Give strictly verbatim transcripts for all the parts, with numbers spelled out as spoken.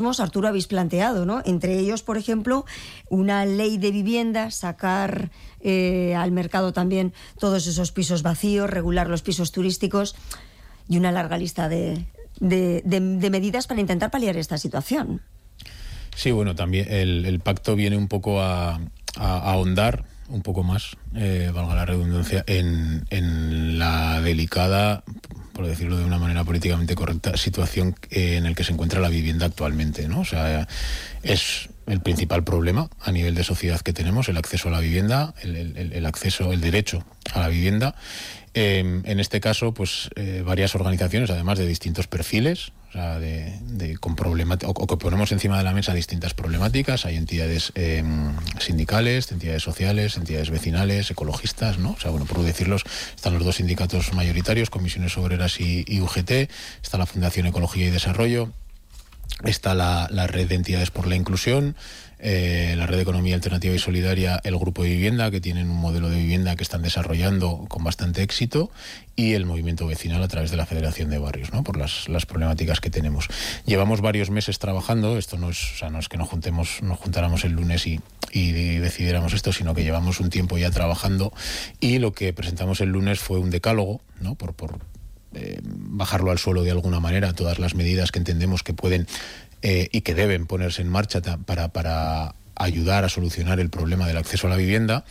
Arturo, habéis planteado, ¿no? Entre ellos, por ejemplo, una ley de vivienda, sacar eh, al mercado también todos esos pisos vacíos, regular los pisos turísticos y una larga lista de, de, de, de medidas para intentar paliar esta situación. Sí, bueno, también el, el pacto viene un poco a, a, a ahondar un poco más, eh, valga la redundancia, en, en la delicada, por decirlo de una manera políticamente correcta, situación en la que se encuentra la vivienda actualmente, ¿no? O sea, es el principal problema a nivel de sociedad que tenemos, el acceso a la vivienda, el, el, el acceso, el derecho a la vivienda. Eh, en este caso, pues eh, varias organizaciones, además de distintos perfiles, o sea, de, de con problemática, o, o que ponemos encima de la mesa distintas problemáticas. Hay entidades eh, sindicales, entidades sociales, entidades vecinales, ecologistas, ¿no? O sea, bueno, por decirlos, están los dos sindicatos mayoritarios, Comisiones Obreras y, y U G T, está la Fundación Ecología y Desarrollo, está la, la Red de Entidades por la Inclusión, eh, la Red de Economía Alternativa y Solidaria, el Grupo de Vivienda, que tienen un modelo de vivienda que están desarrollando con bastante éxito, y el movimiento vecinal a través de la Federación de Barrios, ¿no? Por las, las problemáticas que tenemos. Llevamos varios meses trabajando, esto no es, o sea, no es que nos juntemos, nos juntáramos el lunes y, y decidiéramos esto, sino que llevamos un tiempo ya trabajando, y lo que presentamos el lunes fue un decálogo, ¿no? Por, por eh, bajarlo al suelo de alguna manera, todas las medidas que entendemos que pueden Eh, y que deben ponerse en marcha ta, para, para ayudar a solucionar el problema del acceso a la vivienda,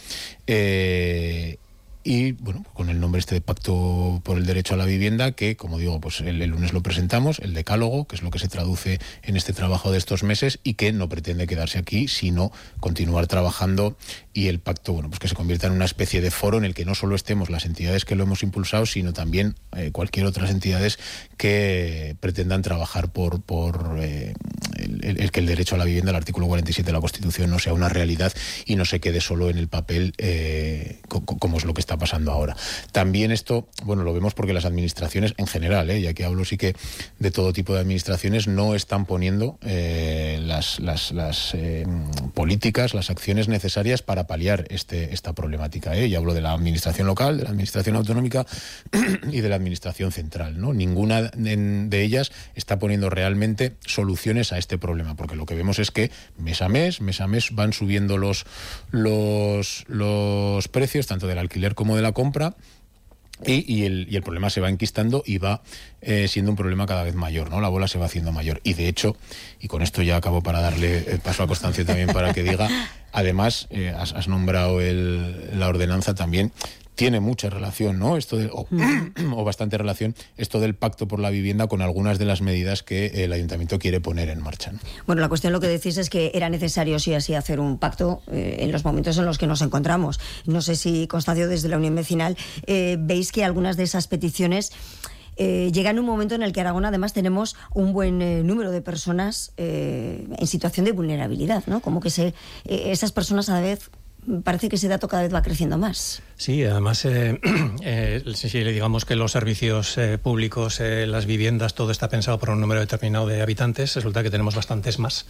eh, y bueno, con el nombre este de Pacto por el Derecho a la Vivienda, que, como digo, pues el, el lunes lo presentamos, el decálogo, que es lo que se traduce en este trabajo de estos meses, y que no pretende quedarse aquí, sino continuar trabajando, y el pacto, bueno, pues que se convierta en una especie de foro en el que no solo estemos las entidades que lo hemos impulsado, sino también eh, cualquier otras entidades que pretendan trabajar por, por eh, el, el, el que el derecho a la vivienda, el artículo cuarenta y siete de la Constitución, no sea una realidad y no se quede solo en el papel, eh, co- como es lo que está pasando ahora. También esto, bueno, lo vemos porque las administraciones en general, eh, ya que hablo sí que de todo tipo de administraciones, no están poniendo eh, las, las, las eh, políticas, las acciones necesarias para paliar este, esta problemática. Eh. Ya hablo de la administración local, de la administración autonómica y de la administración central, ¿no? Ninguna de, de ellas está poniendo realmente soluciones a este problema, porque lo que vemos es que mes a mes, mes a mes van subiendo los, los, los precios, tanto del alquiler como de la compra, y, y, el, y el problema se va enquistando y va eh, siendo un problema cada vez mayor, ¿no? La bola se va haciendo mayor. Y de hecho, y con esto ya acabo para darle paso a Constancia también para que diga, además, eh, has, has nombrado el, la ordenanza también, tiene mucha relación, ¿no? Esto de, o, o bastante relación, esto del pacto por la vivienda con algunas de las medidas que el Ayuntamiento quiere poner en marcha, ¿no? Bueno, la cuestión, lo que decís es que era necesario sí así hacer un pacto eh, en los momentos en los que nos encontramos. No sé si, Constancio, desde la Unión Vecinal, eh, veis que algunas de esas peticiones eh, llegan en un momento en el que Aragón además tenemos un buen eh, número de personas eh, en situación de vulnerabilidad, ¿no? Como que se, eh, esas personas a la vez, parece que ese dato cada vez va creciendo más. Sí, además, eh, eh, si le digamos que los servicios eh, públicos, eh, las viviendas, todo está pensado por un número determinado de habitantes, resulta que tenemos bastantes más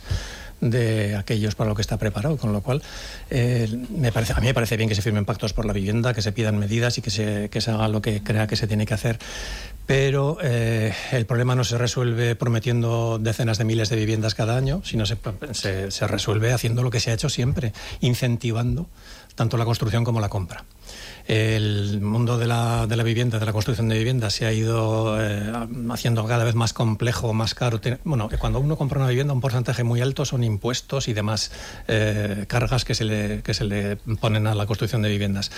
de aquellos para lo que está preparado, con lo cual eh, me parece, a mí me parece bien que se firmen pactos por la vivienda, que se pidan medidas y que se, que se haga lo que crea que se tiene que hacer, pero eh, el problema no se resuelve prometiendo decenas de miles de viviendas cada año, sino se, se, se resuelve haciendo lo que se ha hecho siempre, incentivando tanto la construcción como la compra. El mundo de la, de la vivienda, de la construcción de vivienda, se ha ido eh, haciendo cada vez más complejo, más caro. Bueno, cuando uno compra una vivienda, un porcentaje muy alto son impuestos y demás eh, cargas que se le, que se le ponen a la construcción de viviendas.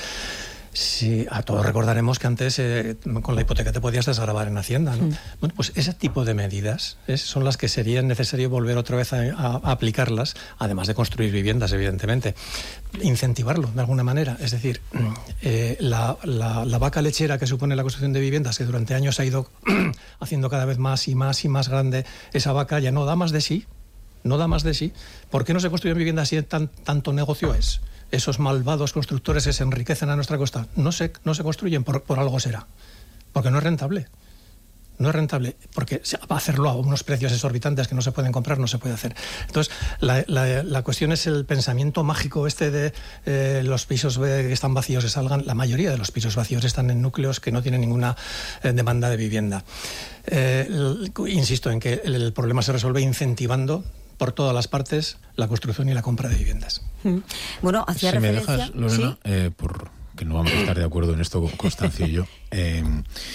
Sí, a todos recordaremos que antes eh, con la hipoteca te podías desgravar en Hacienda, ¿no? Mm. Bueno, pues ese tipo de medidas es, son las que serían necesario volver otra vez a, a, a aplicarlas, además de construir viviendas, evidentemente. Incentivarlo de alguna manera, es decir, eh, la, la, la vaca lechera que supone la construcción de viviendas, que durante años ha ido haciendo cada vez más y más y más grande, esa vaca ya no da más de sí, no da más de sí. ¿Por qué no se construyen viviendas si tan, tanto negocio es? Esos malvados constructores que se enriquecen a nuestra costa no se, no se construyen, por, por algo será, porque no es rentable. no es rentable, porque hacerlo a unos precios exorbitantes que no se pueden comprar no se puede hacer. Entonces, la, la, la cuestión es el pensamiento mágico este de eh, los pisos que están vacíos que salgan. La mayoría de los pisos vacíos están en núcleos que no tienen ninguna eh, demanda de vivienda. Eh, el, insisto en que el, el problema se resuelve incentivando por todas las partes la construcción y la compra de viviendas. Bueno, hacía si referencia... me dejas, Lorena, ¿sí? eh, por que no vamos a estar de acuerdo en esto, Constancio y yo. Eh,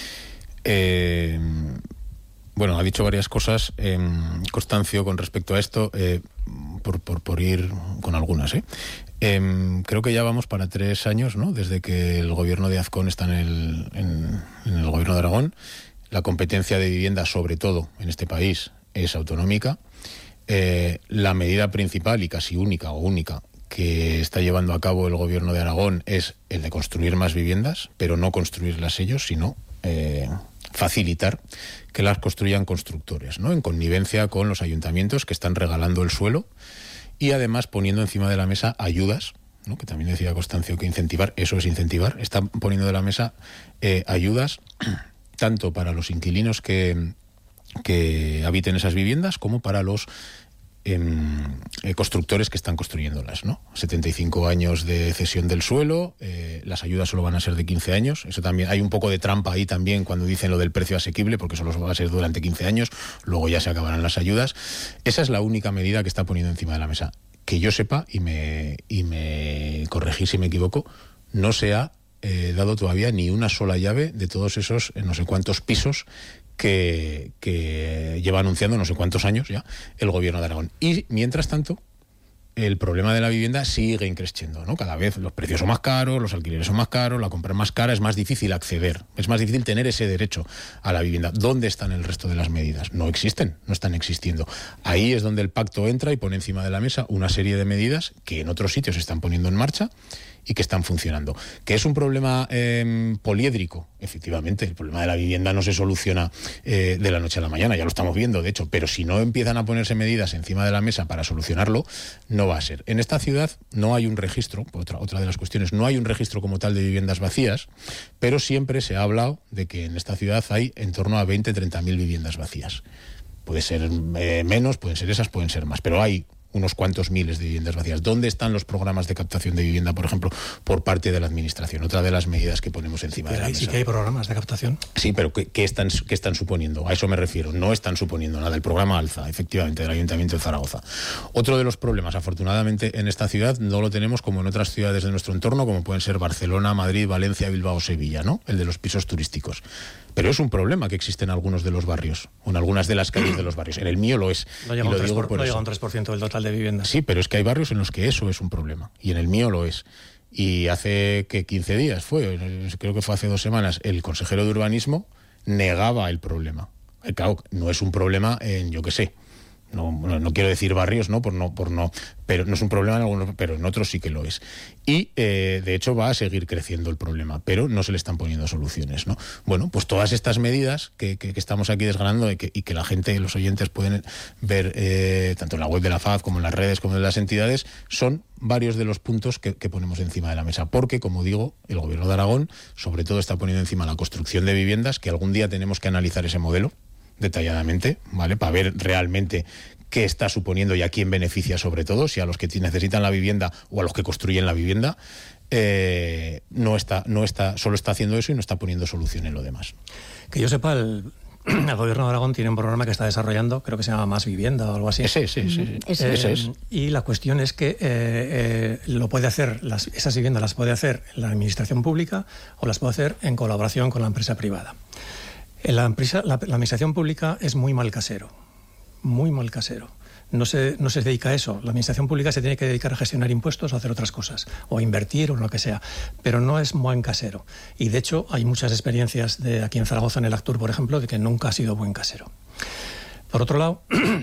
eh, bueno, ha dicho varias cosas, eh, Constancio, con respecto a esto, eh, por, por, por ir con algunas. ¿eh? Eh, creo que ya vamos para tres años, ¿no? Desde que el gobierno de Azcón está en el, en, en el gobierno de Aragón. La competencia de vivienda, sobre todo en este país, es autonómica. Eh, la medida principal y casi única o única que está llevando a cabo el gobierno de Aragón es el de construir más viviendas, pero no construirlas ellos, sino eh, facilitar que las construyan constructores, ¿no? En connivencia con los ayuntamientos que están regalando el suelo y además poniendo encima de la mesa ayudas, ¿no? Que también decía Constancio que incentivar, eso es incentivar, están poniendo de la mesa eh, ayudas tanto para los inquilinos que, que habiten esas viviendas como para los Eh, constructores que están construyéndolas, ¿no? setenta y cinco años de cesión del suelo, eh, las ayudas solo van a ser de quince años, eso también, hay un poco de trampa ahí también cuando dicen lo del precio asequible, porque solo va a ser durante quince años, luego ya se acabarán las ayudas. Esa es la única medida que está poniendo encima de la mesa. Que yo sepa, y me, y me corregí si me equivoco, no se ha eh, dado todavía ni una sola llave de todos esos eh, no sé cuántos pisos Que, que lleva anunciando no sé cuántos años ya el gobierno de Aragón. Y mientras tanto, el problema de la vivienda sigue increciendo, ¿no? Cada vez los precios son más caros, los alquileres son más caros, la compra es más cara, es más difícil acceder, es más difícil tener ese derecho a la vivienda. ¿Dónde están el resto de las medidas? No existen, no están existiendo. Ahí es donde el pacto entra y pone encima de la mesa una serie de medidas que en otros sitios se están poniendo en marcha y que están funcionando. ¿Que es un problema eh, poliédrico? Efectivamente, el problema de la vivienda no se soluciona eh, de la noche a la mañana, ya lo estamos viendo, de hecho, pero si no empiezan a ponerse medidas encima de la mesa para solucionarlo, no va a ser. En esta ciudad no hay un registro, otra, otra de las cuestiones, no hay un registro como tal de viviendas vacías, pero siempre se ha hablado de que en esta ciudad hay en torno a veinte, treinta mil viviendas vacías. Puede ser eh, menos, pueden ser esas, pueden ser más, pero hay unos cuantos miles de viviendas vacías. ¿Dónde están los programas de captación de vivienda, por ejemplo, por parte de la Administración? Otra de las medidas que ponemos encima de la mesa. Sí que hay programas de captación. Sí, pero ¿qué, qué, están, ¿qué están suponiendo? A eso me refiero. No están suponiendo nada. El programa Alza, efectivamente, del Ayuntamiento de Zaragoza. Otro de los problemas, afortunadamente, en esta ciudad no lo tenemos como en otras ciudades de nuestro entorno, como pueden ser Barcelona, Madrid, Valencia, Bilbao, Sevilla, ¿no? El de los pisos turísticos. Pero es un problema que existe en algunos de los barrios, o en algunas de las calles de los barrios. En el mío lo es. No llega, y lo un, digo por, por no llega un tres por ciento del total de viviendas. Sí, pero es que hay barrios en los que eso es un problema, y en el mío lo es. Y hace que quince días fue, creo que fue hace dos semanas, el consejero de urbanismo negaba el problema. Claro, no es un problema en, yo qué sé, no, no, no quiero decir barrios, no, por no, por no, pero no es un problema en algunos, pero en otros sí que lo es. Y eh, de hecho va a seguir creciendo el problema, pero no se le están poniendo soluciones, ¿no? Bueno, pues todas estas medidas que, que, que estamos aquí desgranando y que, y que la gente, los oyentes pueden ver eh, tanto en la web de la F A D como en las redes como en las entidades, son varios de los puntos que, que ponemos encima de la mesa, porque, como digo, el gobierno de Aragón sobre todo está poniendo encima la construcción de viviendas, que algún día tenemos que analizar ese modelo detalladamente, ¿vale? Para ver realmente qué está suponiendo y a quién beneficia, sobre todo, si a los que necesitan la vivienda o a los que construyen la vivienda. Eh, no está, no está, solo está haciendo eso y no está poniendo solución en lo demás. Que yo sepa, el, el gobierno de Aragón tiene un programa que está desarrollando, creo que se llama Más Vivienda o algo así. Ese, sí, sí, sí. Ese, ese es. Y la cuestión es que eh, eh, lo puede hacer, las, esas viviendas las puede hacer la administración pública o las puede hacer en colaboración con la empresa privada. La, empresa, la, la administración pública es muy mal casero, muy mal casero. No se, no se dedica a eso. La administración pública se tiene que dedicar a gestionar impuestos o a hacer otras cosas, o a invertir o lo que sea, pero no es buen casero. Y de hecho hay muchas experiencias de aquí en Zaragoza, en el Actur, por ejemplo, de que nunca ha sido buen casero. Por otro lado,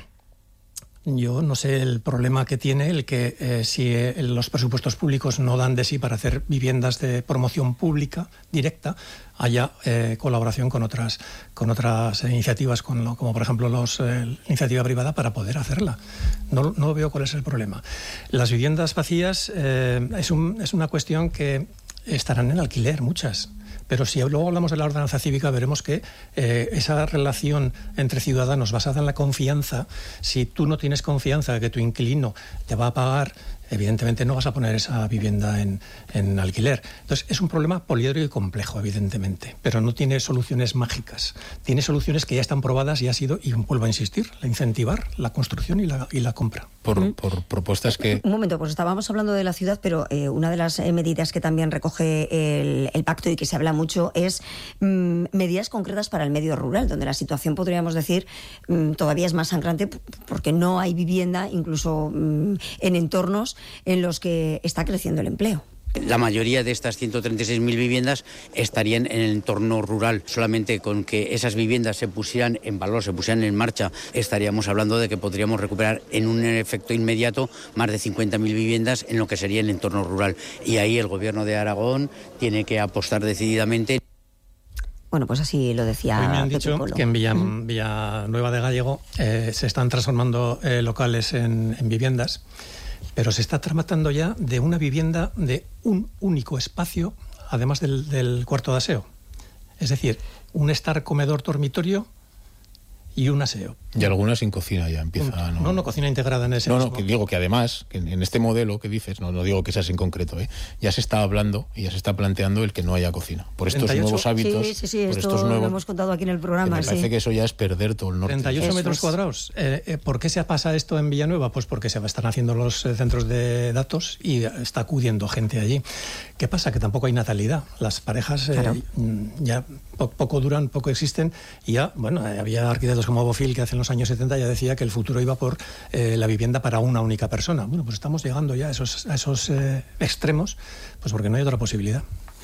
yo no sé el problema que tiene el que eh, si eh, los presupuestos públicos no dan de sí para hacer viviendas de promoción pública directa, haya eh, colaboración con otras con otras iniciativas, con lo, como por ejemplo los, eh, la iniciativa privada, para poder hacerla. No, no veo cuál es el problema. Las viviendas vacías eh, es, un, es una cuestión que estarán en alquiler, muchas. Pero si luego hablamos de la ordenanza cívica, veremos que eh, esa relación entre ciudadanos basada en la confianza, si tú no tienes confianza de que tu inquilino te va a pagar, evidentemente no vas a poner esa vivienda en, en alquiler. Entonces, es un problema poliédrico y complejo, evidentemente, pero no tiene soluciones mágicas. Tiene soluciones que ya están probadas y ha sido, y vuelvo a insistir, la incentivar la construcción y la, y la compra. Por, mm. por propuestas que... Un momento, pues estábamos hablando de la ciudad, pero eh, una de las eh, medidas que también recoge el, el pacto y que se habla mucho es mm, medidas concretas para el medio rural, donde la situación, podríamos decir, mm, todavía es más sangrante porque no hay vivienda, incluso mm, en entornos en los que está creciendo el empleo. La mayoría de estas ciento treinta y seis mil viviendas estarían en el entorno rural. Solamente con que esas viviendas se pusieran en valor, se pusieran en marcha, estaríamos hablando de que podríamos recuperar en un efecto inmediato más de cincuenta mil viviendas en lo que sería el entorno rural. Y ahí el Gobierno de Aragón tiene que apostar decididamente. Bueno, pues así lo decía. Hoy me han dicho que en Villa, uh-huh. Villanueva de Gállego eh, se están transformando eh, locales en, en viviendas, pero se está tratando ya de una vivienda de un único espacio, además del, del cuarto de aseo. Es decir, un estar, comedor, dormitorio y un aseo. Y algunas sin cocina ya empieza. No, no, no cocina integrada en ese. No, mismo. no, que digo que además, que en este modelo que dices, no, no digo que seas en concreto, ¿eh? Ya se está hablando y ya se está planteando el que no haya cocina. Por estos treinta y ocho nuevos hábitos. Sí, sí, sí, por esto estos nuevos, lo hemos contado aquí en el programa. Me sí. parece que eso ya es perder todo el norte. treinta y ocho eso metros es. cuadrados. Eh, eh, ¿Por qué se pasa esto en Villanueva? Pues porque se están haciendo los eh, centros de datos y está acudiendo gente allí. ¿Qué pasa? Que tampoco hay natalidad. Las parejas eh, claro. ya po poco duran, poco existen. Y ya, bueno, eh, había arquitectos como Bofill que hace en los años setenta ya decía que el futuro iba por eh, la vivienda para una única persona. Bueno, pues estamos llegando ya a esos, a esos eh, extremos, pues porque no hay otra posibilidad.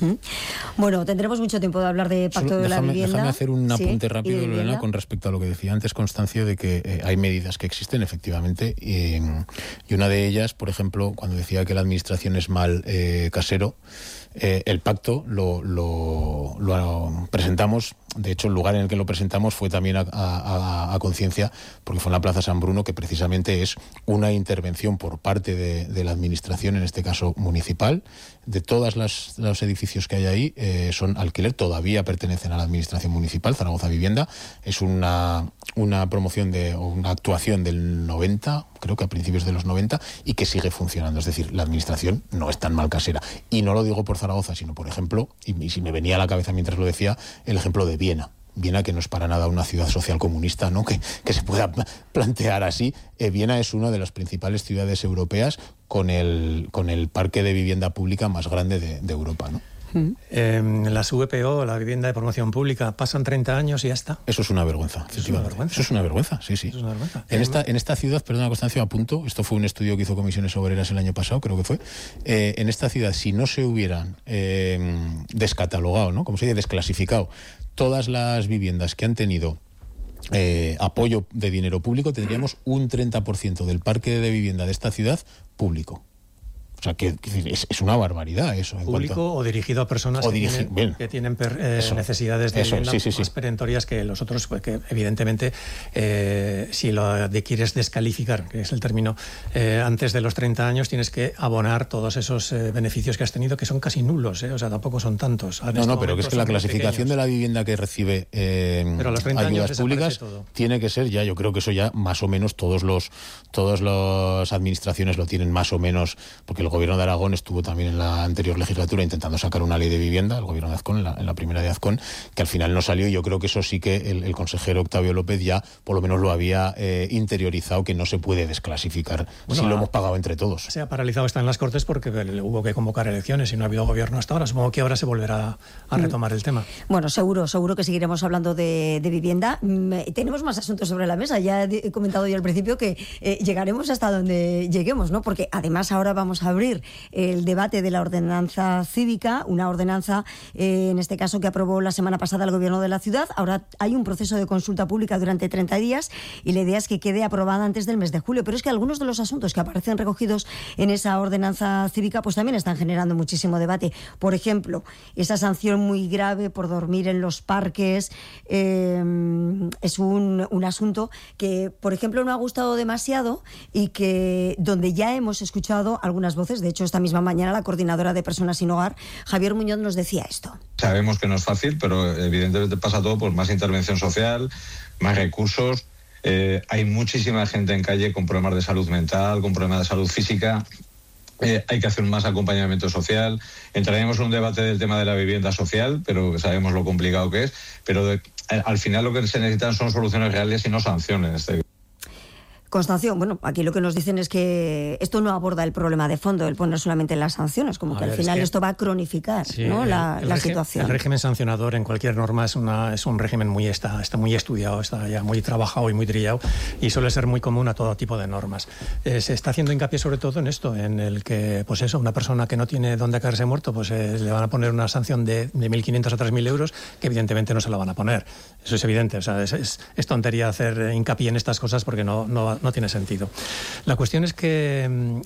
Bueno, tendremos mucho tiempo de hablar de pacto Solo, de la déjame, vivienda. Déjame hacer un apunte sí, rápido, Lorena, con respecto a lo que decía antes Constancio, de que eh, hay medidas que existen, efectivamente, y, y una de ellas, por ejemplo, cuando decía que la administración es mal eh, casero, eh, el pacto lo, lo, lo presentamos. De hecho, el lugar en el que lo presentamos fue también a, a, a conciencia, porque fue en la Plaza San Bruno, que precisamente es una intervención por parte de, de la administración, en este caso municipal. De todos los edificios que hay ahí, eh, son alquiler, todavía pertenecen a la administración municipal, Zaragoza Vivienda. Es una, una promoción, de o una actuación del noventa, creo que a principios de los noventa, y que sigue funcionando. Es decir, la administración no es tan mal casera. Y no lo digo por Zaragoza, sino, por ejemplo, y, y si me venía a la cabeza mientras lo decía, el ejemplo de Viena. Viena, que no es para nada una ciudad social comunista, ¿no? que, que se pueda plantear así. Eh, Viena es una de las principales ciudades europeas con el, con el parque de vivienda pública más grande de, de Europa, ¿no? Eh, las V P O, la vivienda de promoción pública, pasan treinta años y ya está. Eso es una vergüenza. Eso es una vergüenza. Eso es una vergüenza, sí, sí. Eso es una vergüenza. En, esta, en esta ciudad, perdona Constancio, apunto, esto fue un estudio que hizo Comisiones Obreras el año pasado, creo que fue, eh, en esta ciudad, si no se hubieran eh, descatalogado, ¿no? Como se dice, desclasificado, todas las viviendas que han tenido eh, apoyo de dinero público, tendríamos un treinta por ciento del parque de vivienda de esta ciudad público. O sea, que, que es, es una barbaridad eso. En Público cuanto... o dirigido a personas o que, dirigi... tienen, que tienen per, eh, eso, necesidades de eso, vivienda sí, sí, más sí. perentorias que los otros, pues que evidentemente eh, si lo de quieres descalificar, que es el término, eh, antes de los treinta años tienes que abonar todos esos eh, beneficios que has tenido, que son casi nulos, eh, o sea, tampoco son tantos. En no, no, pero que es que la clasificación pequeños. de la vivienda que recibe eh, pero a los treinta ayudas años públicas todo. tiene que ser ya, yo creo que eso ya más o menos todos los todas las administraciones lo tienen más o menos, porque el gobierno de Aragón estuvo también en la anterior legislatura intentando sacar una ley de vivienda, el gobierno de Azcón, en la, en la primera de Azcón, que al final no salió, y yo creo que eso sí que el, el consejero Octavio López ya por lo menos lo había eh, interiorizado, que no se puede desclasificar bueno, si lo hemos pagado entre todos. Se ha paralizado, está en las Cortes porque hubo que convocar elecciones y no ha habido gobierno hasta ahora. Supongo que ahora se volverá a retomar el tema. Bueno, seguro, seguro que seguiremos hablando de, de vivienda. Tenemos más asuntos sobre la mesa. Ya he comentado yo al principio que eh, llegaremos hasta donde lleguemos, ¿no? Porque además ahora vamos a abrir el debate de la ordenanza cívica, una ordenanza, eh, en este caso, que aprobó la semana pasada el gobierno de la ciudad. Ahora hay un proceso de consulta pública durante treinta días y la idea es que quede aprobada antes del mes de julio. Pero es que algunos de los asuntos que aparecen recogidos en esa ordenanza cívica pues también están generando muchísimo debate. Por ejemplo, esa sanción muy grave por dormir en los parques eh, es un, un asunto que, por ejemplo, no ha gustado demasiado y que donde ya hemos escuchado algunas voces entonces. De hecho, esta misma mañana la coordinadora de Personas Sin Hogar, Javier Muñoz, nos decía esto. Sabemos que no es fácil, pero evidentemente pasa todo por más intervención social, más recursos. Eh, hay muchísima gente en calle con problemas de salud mental, con problemas de salud física. Eh, hay que hacer más acompañamiento social. Entraremos en un debate del tema de la vivienda social, pero sabemos lo complicado que es. Pero de, al final lo que se necesitan son soluciones reales y no sanciones. Constancio, bueno, aquí lo que nos dicen es que esto no aborda el problema de fondo, el poner solamente las sanciones, como a que ver, al final es que esto va a cronificar, sí, ¿no? la, el, el la regi- situación. El régimen sancionador en cualquier norma es, una, es un régimen muy está, está muy estudiado, está ya muy trabajado y muy trillado, y suele ser muy común a todo tipo de normas. Eh, se está haciendo hincapié sobre todo en esto, en el que, pues eso, una persona que no tiene dónde caerse muerto, pues eh, le van a poner una sanción de, de mil quinientos a tres mil euros, que evidentemente no se la van a poner. Eso es evidente, o sea, es, es, es tontería hacer hincapié en estas cosas porque no, no, no tiene sentido. La cuestión es que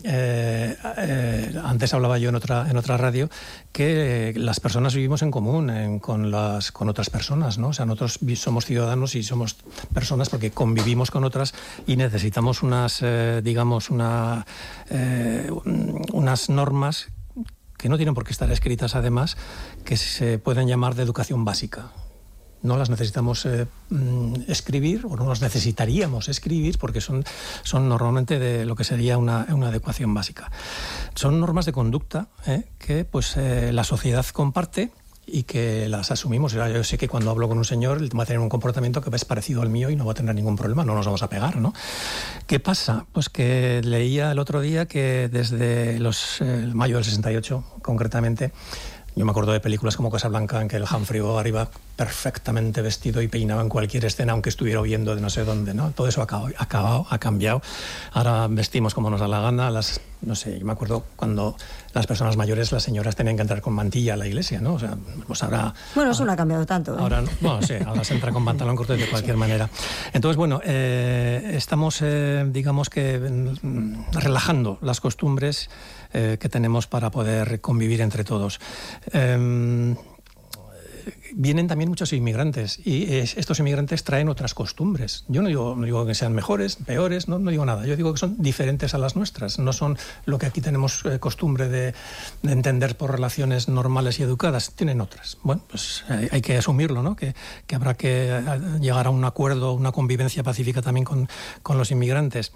eh, eh, antes hablaba yo en otra en otra radio que las personas vivimos en común en, con las con otras personas, ¿no? O sea, nosotros somos ciudadanos y somos personas porque convivimos con otras y necesitamos unas eh, digamos una eh, unas normas que no tienen por qué estar escritas, además, que se pueden llamar de educación básica. No las necesitamos eh, escribir, o no las necesitaríamos escribir, porque son, son normalmente de lo que sería una, una adecuación básica. Son normas de conducta eh, que pues, eh, la sociedad comparte y que las asumimos. Yo sé que cuando hablo con un señor, él va a tener un comportamiento que es parecido al mío y no va a tener ningún problema, no nos vamos a pegar, ¿no? ¿Qué pasa? Pues que leía el otro día que desde los eh, mayo del sesenta y ocho, concretamente, yo me acuerdo de películas como Casablanca, en que el Humphrey Bogart iba perfectamente vestido y peinaba en cualquier escena, aunque estuviera huyendo de no sé dónde, ¿no? Todo eso ha acabado, ha, acabado, ha cambiado. Ahora vestimos como nos da la gana. Las, no sé, yo me acuerdo cuando las personas mayores, las señoras, tenían que entrar con mantilla a la iglesia, ¿no? O sea, pues ahora... Bueno, eso ahora, no ha cambiado tanto, ¿eh? Ahora, bueno, sí, ahora se entra con pantalón corto de cualquier manera. Entonces, bueno, eh, estamos, eh, digamos que, relajando las costumbres eh, que tenemos para poder convivir entre todos. Eh, Vienen también muchos inmigrantes y estos inmigrantes traen otras costumbres. Yo no digo, no digo que sean mejores, peores, no, no digo nada. Yo digo que son diferentes a las nuestras. No son lo que aquí tenemos eh, costumbre de, de entender por relaciones normales y educadas. Tienen otras. Bueno, pues hay, hay que asumirlo, ¿no? Que, que habrá que llegar a un acuerdo, una convivencia pacífica también con, con los inmigrantes.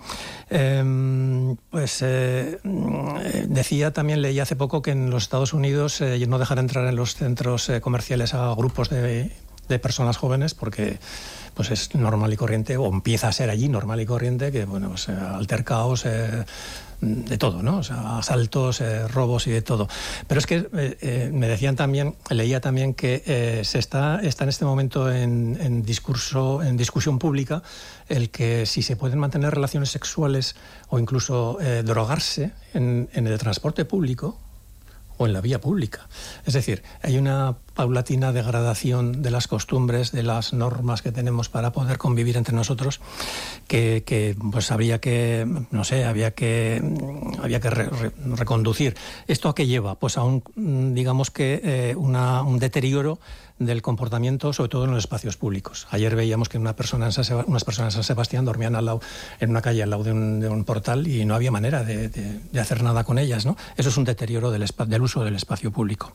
Eh, pues eh, decía también, leí hace poco que en los Estados Unidos eh, no dejar entrar en los centros eh, comerciales a grupos De, de personas jóvenes porque pues es normal y corriente, o empieza a ser allí normal y corriente, que bueno, pues, altercaos, eh, de todo, ¿no? O sea, asaltos, eh, robos y de todo. Pero es que eh, eh, me decían también, leía también que eh, se está, está en este momento en, en discurso, en discusión pública, el que si se pueden mantener relaciones sexuales o incluso eh, drogarse en, en el transporte público o en la vía pública. Es decir, hay una paulatina degradación de las costumbres, de las normas que tenemos para poder convivir entre nosotros, que, que pues habría que, no sé, había que, había que re, re, reconducir. ¿Esto a qué lleva? Pues a un, digamos que, eh, una, un deterioro del comportamiento, sobre todo en los espacios públicos. Ayer veíamos que una persona en San Seb- unas personas en San Sebastián dormían al lado, en una calle al lado de un, de un portal y no había manera de, de, de hacer nada con ellas, ¿no? Eso es un deterioro del, espa- del uso del espacio público.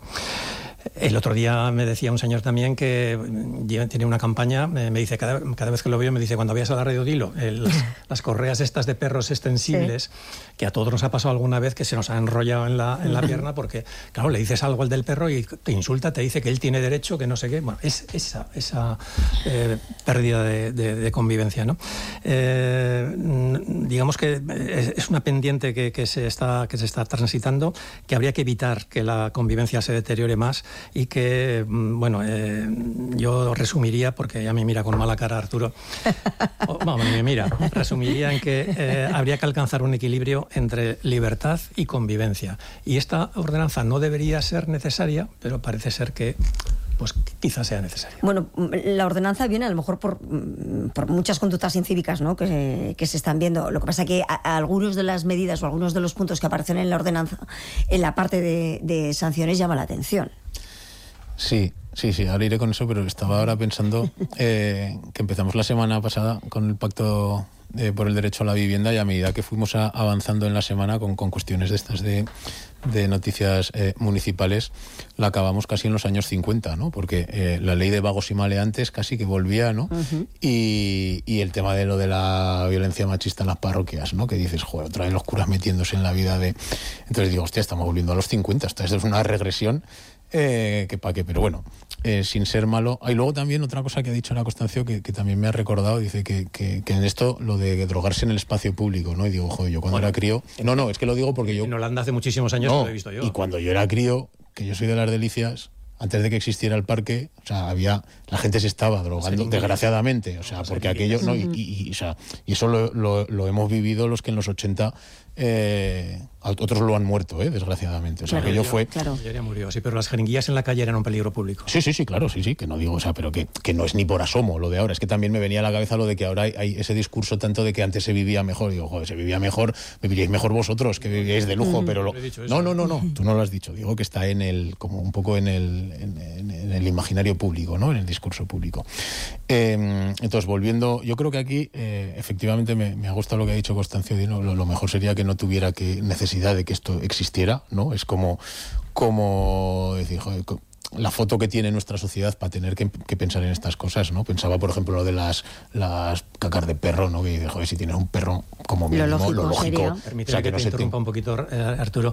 El otro día me decía un señor también que tiene una campaña, me dice, cada, cada vez que lo veo, me dice, cuando vayas a la radio dilo, el, las, las correas estas de perros extensibles, sí, que a todos nos ha pasado alguna vez que se nos ha enrollado en la, en la pierna porque, claro, le dices algo al del perro y te insulta, te dice que él tiene derecho, que no sé qué. Bueno, es esa, esa eh, pérdida de, de, de convivencia, ¿no? Eh, digamos que es una pendiente que, que, se está, que se está transitando, que habría que evitar que la convivencia se deteriore más y que, bueno, eh, yo resumiría, porque ya me mira con mala cara Arturo, o, bueno, me mira, resumiría en que eh, habría que alcanzar un equilibrio entre libertad y convivencia. Y esta ordenanza no debería ser necesaria, pero parece ser que pues quizás sea necesaria. Bueno, la ordenanza viene a lo mejor por, por muchas conductas incívicas, ¿no?, que, que se están viendo. Lo que pasa es que a, a algunos de las medidas o algunos de los puntos que aparecen en la ordenanza, en la parte de, de sanciones, llama la atención. Sí, sí, sí, ahora iré con eso, pero estaba ahora pensando eh, que empezamos la semana pasada con el pacto eh, por el derecho a la vivienda, y a medida que fuimos a, avanzando en la semana con, con cuestiones de estas de, de noticias eh, municipales, la acabamos casi en los años cincuenta, ¿no? Porque eh, la ley de vagos y maleantes casi que volvía, ¿no? Uh-huh. Y, y el tema de lo de la violencia machista en las parroquias, ¿no? Que dices, joder, otra vez los curas metiéndose en la vida de... Entonces digo, hostia, estamos volviendo a los cincuenta, esto es una regresión eh, que pa' qué, pero bueno, eh, sin ser malo. Y luego también otra cosa que ha dicho Ana Constancio que, que también me ha recordado, dice que, que, que en esto lo de drogarse en el espacio público, ¿no? Y digo, joder, yo cuando bueno, era crío... No, no, es que lo digo porque yo... En Holanda hace muchísimos años no, lo he visto yo. Y cuando yo era crío, que yo soy de Las Delicias, antes de que existiera el parque, o sea, había... La gente se estaba drogando, sí, desgraciadamente, o sea, porque aquello... No, y, y, y, o sea, y eso lo, lo, lo hemos vivido los que en los ochenta... Eh, otros lo han muerto, eh, desgraciadamente. O sea, claro, aquello yo, fue... Claro. Ya murió, sí, pero las jeringuillas en la calle eran un peligro público. Sí, sí, sí, claro, sí, sí, que no digo, o sea, pero que, que no es ni por asomo lo de ahora. Es que también me venía a la cabeza lo de que ahora hay, hay ese discurso tanto de que antes se vivía mejor. Digo, joder, se vivía mejor, viviríais mejor vosotros, que vivíais de lujo, mm. pero... Lo... No, no, no, no, tú no lo has dicho. Digo que está en el, como un poco en el, en, en, en el imaginario público, ¿no? En el discurso público. Eh, entonces, volviendo, yo creo que aquí, eh, efectivamente, me, me ha gustado lo que ha dicho Constancio Dino. Lo, lo mejor sería que no tuviera que necesidad de que esto existiera, ¿no? Es como, como decir, joder, la foto que tiene nuestra sociedad para tener que, que pensar en estas cosas, ¿no? Pensaba, por ejemplo, lo de las, las cacas de perro, ¿no? Que dice, joder, si tienes un perro como mínimo, lo lógico, lo lógico Permíteme o sea, que, que no te interrumpa te... un poquito, eh, Arturo.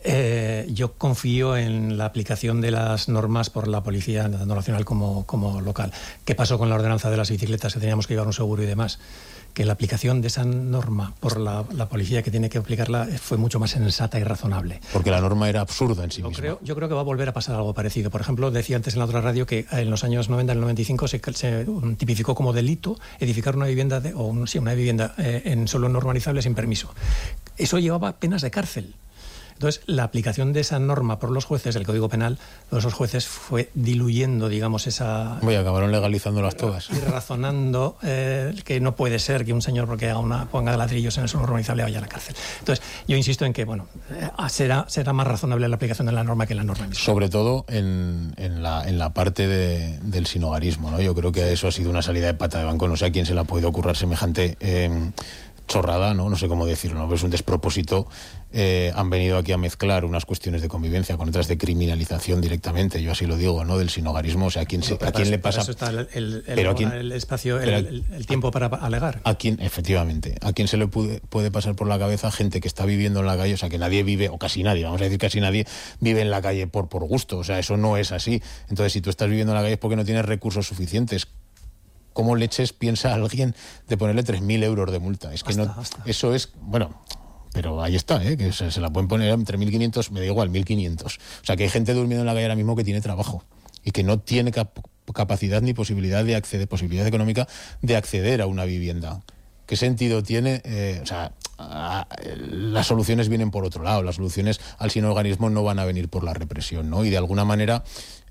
Eh, yo confío en la aplicación de las normas por la policía, tanto nacional como, como local. ¿Qué pasó con la ordenanza de las bicicletas, que teníamos que llevar un seguro y demás? Que la aplicación de esa norma por la, la policía que tiene que aplicarla fue mucho más sensata y razonable. Porque la norma era absurda en sí yo misma. Creo, yo creo que va a volver a pasar algo parecido. Por ejemplo, decía antes en la otra radio que en los años noventa, en el noventa y cinco, se, se tipificó como delito edificar una vivienda, de, o un, sí, una vivienda eh, en suelo no urbanizable sin permiso. Eso llevaba penas de cárcel. Entonces, la aplicación de esa norma por los jueces del Código Penal, esos jueces fue diluyendo, digamos, esa... Oye, acabaron legalizándolas todas. Y razonando eh, que no puede ser que un señor, porque haga una, ponga ladrillos en el suelo urbanizable, vaya a la cárcel. Entonces, yo insisto en que, bueno, eh, será, será más razonable la aplicación de la norma que la norma misma. Sobre todo en, en, la, en la parte de, del sinogarismo, ¿no? Yo creo que eso ha sido una salida de pata de banco. No sé a quién se le ha podido ocurrir semejante... Eh, chorrada, ¿no? No sé cómo decirlo, ¿no? Pero es un despropósito. Eh, han venido aquí a mezclar unas cuestiones de convivencia con otras de criminalización directamente, yo así lo digo, ¿no? Del sinogarismo, o sea, ¿a quién, se, a quién le pasa? Eso está el, el, pero el, quién, el espacio, el, el, el tiempo para alegar. A quién, efectivamente, a quién se le puede, puede pasar por la cabeza gente que está viviendo en la calle, o sea, que nadie vive, o casi nadie, vamos a decir casi nadie, vive en la calle por, por gusto, o sea, eso no es así. Entonces, si tú estás viviendo en la calle es porque no tienes recursos suficientes. ¿Cómo leches piensa alguien de ponerle tres mil euros de multa? Es que hasta, no, hasta. Eso es, bueno, pero ahí está, ¿eh? Que se, se la pueden poner entre mil quinientos, me da igual, mil quinientos. O sea, que hay gente durmiendo en la calle ahora mismo que tiene trabajo y que no tiene cap capacidad ni posibilidad de acceder, posibilidad económica de acceder a una vivienda. ¿Qué sentido tiene? Eh, o sea, a, las soluciones vienen por otro lado, las soluciones al sinogarismo no van a venir por la represión, ¿no? Y de alguna manera...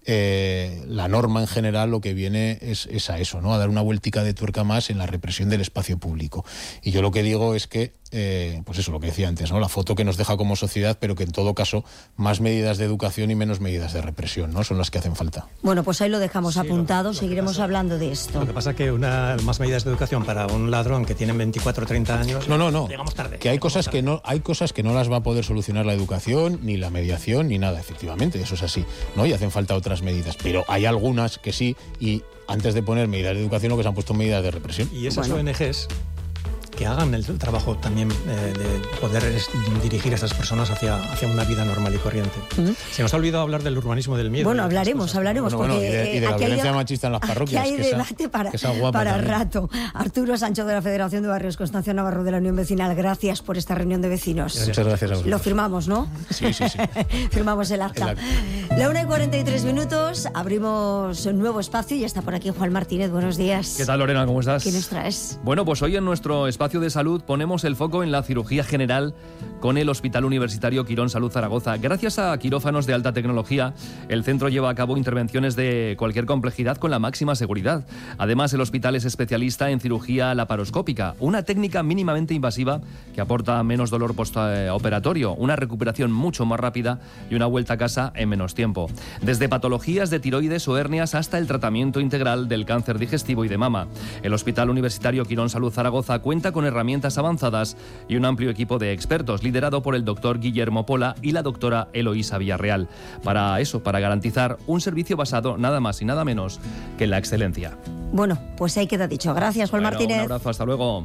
Eh, la norma en general lo que viene es, es a eso, ¿no? A dar una vueltica de tuerca más en la represión del espacio público. Y yo lo que digo es que, eh, pues eso, lo que decía antes, ¿no? La foto que nos deja como sociedad, pero que en todo caso más medidas de educación y menos medidas de represión, ¿no? Son las que hacen falta. Bueno, pues ahí lo dejamos sí, apuntado, lo, lo seguiremos pasa, hablando de esto. Lo que pasa es que una, más medidas de educación para un ladrón que tiene veinticuatro o treinta años... No, no, no. Llegamos tarde. Que hay cosas tarde. que no hay cosas que no las va a poder solucionar la educación, ni la mediación, ni nada, efectivamente, eso es así, ¿no? Y hacen falta otras medidas, pero hay algunas que sí, y antes de poner medidas de educación lo que se han puesto medidas de represión. Y esas bueno. O N Ges que hagan el trabajo también eh, de poder dirigir a estas personas hacia, hacia una vida normal y corriente. Uh-huh. Se nos ha olvidado hablar del urbanismo del miedo. Bueno, hablaremos, hablaremos. Bueno, porque, bueno, y de, y de la violencia hay, machista en las parroquias. Aquí hay que debate esa, para, que para rato. Arturo Sancho de la Federación de Barrios, Constancio Navarro de la Unión Vecinal, gracias por esta reunión de vecinos. Gracias. Muchas gracias a vosotros. Lo firmamos, ¿no? Sí, sí, sí. Firmamos el acta. el acta. La una y cuarenta y tres minutos, abrimos un nuevo espacio y está por aquí Juan Martínez. Buenos días. ¿Qué tal, Lorena? ¿Cómo estás? ¿Qué nos traes? Bueno, pues hoy en nuestro espacio de salud ponemos el foco en la cirugía general con el Hospital Universitario Quirón Salud Zaragoza. Gracias a quirófanos de alta tecnología, el centro lleva a cabo intervenciones de cualquier complejidad con la máxima seguridad. Además, el hospital es especialista en cirugía laparoscópica, una técnica mínimamente invasiva que aporta menos dolor postoperatorio, una recuperación mucho más rápida y una vuelta a casa en menos tiempo. Desde patologías de tiroides o hernias hasta el tratamiento integral del cáncer digestivo y de mama. El Hospital Universitario Quirón Salud Zaragoza cuenta con con herramientas avanzadas y un amplio equipo de expertos liderado por el doctor Guillermo Pola y la doctora Eloísa Villarreal. Para eso, para garantizar un servicio basado nada más y nada menos que en la excelencia. Bueno, pues ahí queda dicho. Gracias, Juan Bueno, Martínez. Un abrazo, hasta luego.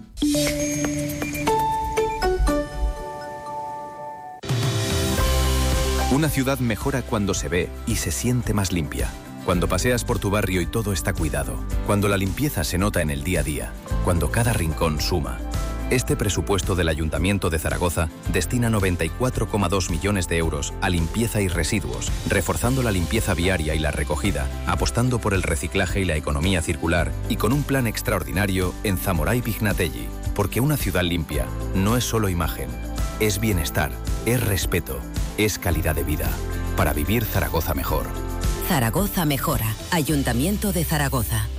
Una ciudad mejora cuando se ve y se siente más limpia. Cuando paseas por tu barrio y todo está cuidado. Cuando la limpieza se nota en el día a día. Cuando cada rincón suma. Este presupuesto del Ayuntamiento de Zaragoza destina noventa y cuatro coma dos millones de euros a limpieza y residuos, reforzando la limpieza viaria y la recogida, apostando por el reciclaje y la economía circular y con un plan extraordinario en Zamora y Pignatelli. Porque una ciudad limpia no es solo imagen, es bienestar, es respeto, es calidad de vida. Para vivir Zaragoza mejor. Zaragoza mejora. Ayuntamiento de Zaragoza.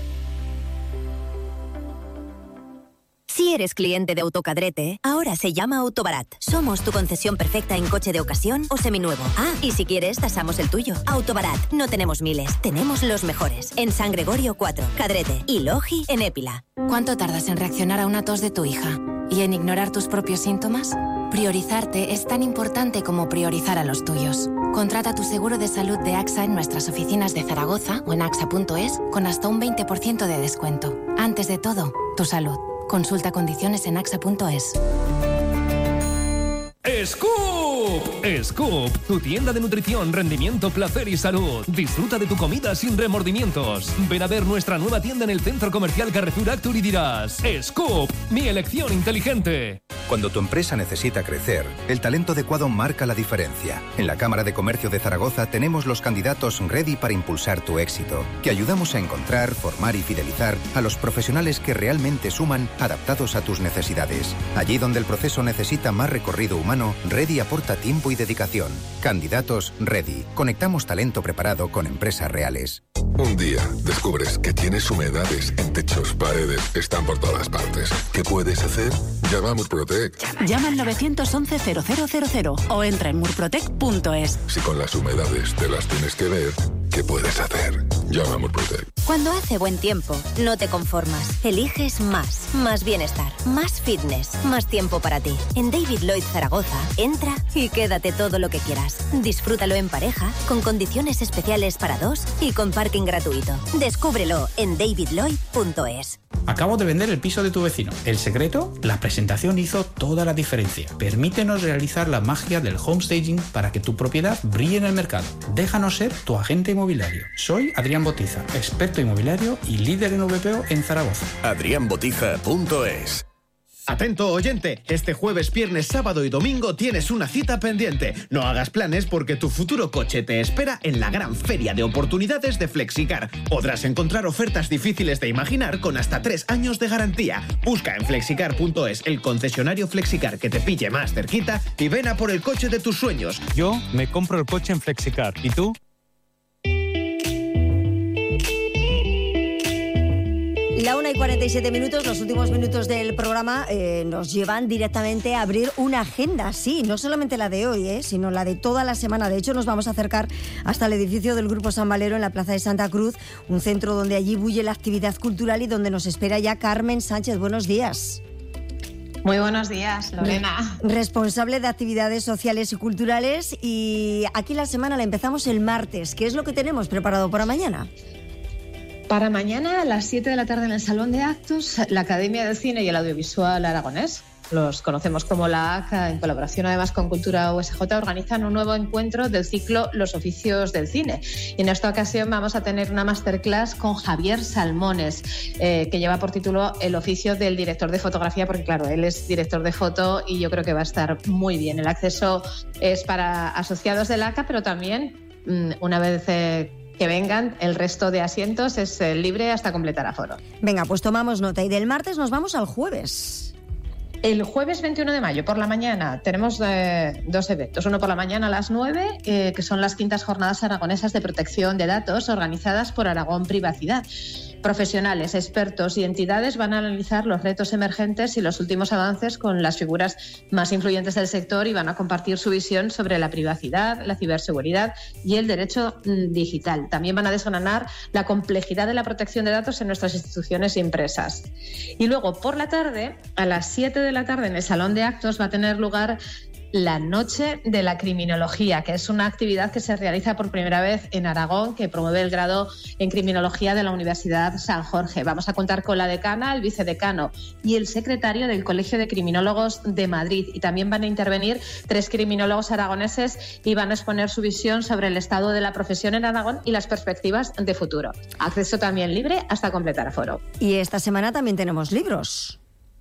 Si eres cliente de Autocadrete, ahora se llama Autobarat. Somos tu concesión perfecta en coche de ocasión o seminuevo. Ah, y si quieres, tasamos el tuyo. Autobarat. No tenemos miles, tenemos los mejores. En San Gregorio cuatro, Cadrete y Logi en Épila. ¿Cuánto tardas en reaccionar a una tos de tu hija? ¿Y en ignorar tus propios síntomas? Priorizarte es tan importante como priorizar a los tuyos. Contrata tu seguro de salud de AXA en nuestras oficinas de Zaragoza o en axa punto es con hasta un veinte por ciento de descuento. Antes de todo, tu salud. Consulta condiciones en axa punto es. ¡Scoop! Scoop, tu tienda de nutrición, rendimiento, placer y salud. Disfruta de tu comida sin remordimientos. Ven a ver nuestra nueva tienda en el Centro Comercial Carrefour Actur y dirás: Scoop, mi elección inteligente. Cuando tu empresa necesita crecer, el talento adecuado marca la diferencia. En la Cámara de Comercio de Zaragoza tenemos los candidatos ready para impulsar tu éxito, que ayudamos a encontrar, formar y fidelizar a los profesionales que realmente suman, adaptados a tus necesidades. Allí donde el proceso necesita más recorrido humano, Ready aporta tiempo y dedicación. Candidatos Ready. Conectamos talento preparado con empresas reales. Un día descubres que tienes humedades en techos, paredes, están por todas partes. ¿Qué puedes hacer? Llama a Murprotec. Llama al nueve once cero cero cero cero o entra en murprotec punto es. Si con las humedades te las tienes que ver, ¿qué puedes hacer? Llama a Murprotec. Cuando hace buen tiempo, no te conformas. Eliges más. Más bienestar, más fitness, más tiempo para ti. En David Lloyd Zaragoza, entra y quédate todo lo que quieras. Disfrútalo en pareja, con condiciones especiales para dos y con parking gratuito. Descúbrelo en david lloyd punto es. Acabo de vender el piso de tu vecino. El secreto, la presentación hizo toda la diferencia. Permítenos realizar la magia del homestaging para que tu propiedad brille en el mercado. Déjanos ser tu agente inmobiliario. Soy Adrián Botiza, experto inmobiliario y líder en V P O en Zaragoza. adrián botiza punto es. Atento oyente, este jueves, viernes, sábado y domingo tienes una cita pendiente. No hagas planes porque tu futuro coche te espera en la gran feria de oportunidades de Flexicar. Podrás encontrar ofertas difíciles de imaginar con hasta tres años de garantía. Busca en flexicar punto es el concesionario Flexicar que te pille más cerquita y ven a por el coche de tus sueños. Yo me compro el coche en Flexicar. ¿Y tú? La una y cuarenta y siete minutos, los últimos minutos del programa eh, nos llevan directamente a abrir una agenda, sí, no solamente la de hoy, eh, sino la de toda la semana. De hecho, nos vamos a acercar hasta el edificio del Grupo San Valero en la Plaza de Santa Cruz, un centro donde allí bulle la actividad cultural y donde nos espera ya Carmen Sánchez. Buenos días. Muy buenos días, Lorena. Responsable de actividades sociales y culturales, y aquí la semana la empezamos el martes. ¿Qué es lo que tenemos preparado para mañana? Para mañana a las siete de la tarde en el Salón de Actos, la Academia del Cine y el Audiovisual Aragonés, los conocemos como la A C A, en colaboración además con Cultura U S J, organizan un nuevo encuentro del ciclo Los Oficios del Cine. Y en esta ocasión vamos a tener una masterclass con Javier Salmones, eh, que lleva por título El oficio del director de fotografía, porque claro, él es director de foto y yo creo que va a estar muy bien. El acceso es para asociados de la A C A, pero también una vez... Eh, que vengan, el resto de asientos es eh, libre hasta completar aforo. Venga, pues tomamos nota. Y del martes nos vamos al jueves. El jueves veintiuno de mayo, por la mañana, tenemos eh, dos eventos. Uno por la mañana a las nueve, eh, que son las quintas jornadas aragonesas de protección de datos organizadas por Aragón Privacidad. Profesionales, expertos y entidades van a analizar los retos emergentes y los últimos avances con las figuras más influyentes del sector y van a compartir su visión sobre la privacidad, la ciberseguridad y el derecho digital. También van a desgranar la complejidad de la protección de datos en nuestras instituciones y empresas. Y luego, por la tarde, a las siete de la tarde, en el Salón de Actos va a tener lugar la Noche de la Criminología, que es una actividad que se realiza por primera vez en Aragón, que promueve el grado en Criminología de la Universidad San Jorge. Vamos a contar con la decana, el vicedecano y el secretario del Colegio de Criminólogos de Madrid. Y también van a intervenir tres criminólogos aragoneses y van a exponer su visión sobre el estado de la profesión en Aragón y las perspectivas de futuro. Acceso también libre hasta completar aforo. Y esta semana también tenemos libros.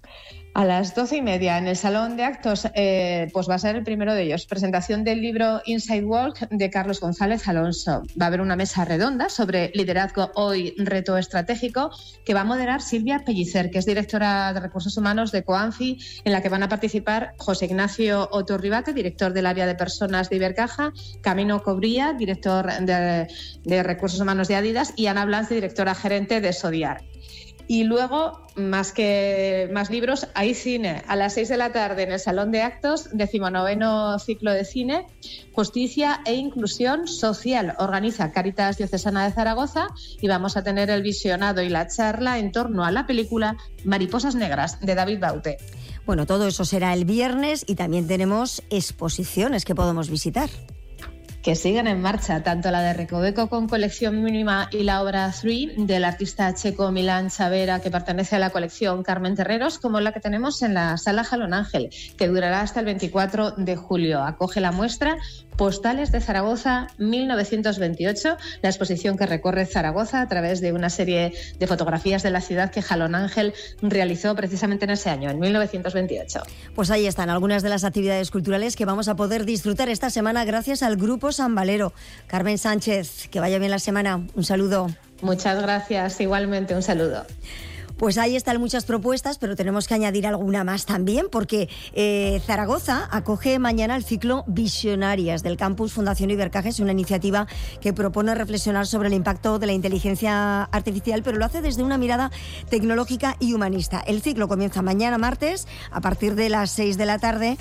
A las doce y media en el Salón de Actos eh, pues va a ser el primero de ellos. Presentación del libro Inside Work de Carlos González Alonso. Va a haber una mesa redonda sobre liderazgo hoy, reto estratégico, que va a moderar Silvia Pellicer, que es directora de Recursos Humanos de Coanfi, en la que van a participar José Ignacio Otorribate, director del área de personas de Ibercaja, Camino Cobría, director de, de Recursos Humanos de Adidas, y Ana Blanc, directora gerente de Sodiar. Y luego, más que más libros, hay cine. A las seis de la tarde en el Salón de Actos, decimonoveno ciclo de cine, Justicia e Inclusión Social. Organiza Cáritas Diocesana de Zaragoza y vamos a tener el visionado y la charla en torno a la película Mariposas Negras, de David Baute. Bueno, todo eso será el viernes y también tenemos exposiciones que podemos visitar. Que siguen en marcha, tanto la de Recoveco con colección mínima y la obra Three del artista checo Milan Chavera, que pertenece a la colección Carmen Terreros, como la que tenemos en la Sala Jalón Ángel, que durará hasta el veinticuatro de julio. Acoge la muestra Postales de Zaragoza mil novecientos veintiocho, la exposición que recorre Zaragoza a través de una serie de fotografías de la ciudad que Jalón Ángel realizó precisamente en ese año, en mil novecientos veintiocho. Pues ahí están algunas de las actividades culturales que vamos a poder disfrutar esta semana gracias al Grupo San Valero. Carmen Sánchez, que vaya bien la semana. Un saludo. Muchas gracias, igualmente un saludo. Pues ahí están muchas propuestas, pero tenemos que añadir alguna más también, porque eh, Zaragoza acoge mañana el ciclo Visionarias del Campus Fundación Ibercaja. Es una iniciativa que propone reflexionar sobre el impacto de la inteligencia artificial, pero lo hace desde una mirada tecnológica y humanista. El ciclo comienza mañana martes a partir de las seis de la tarde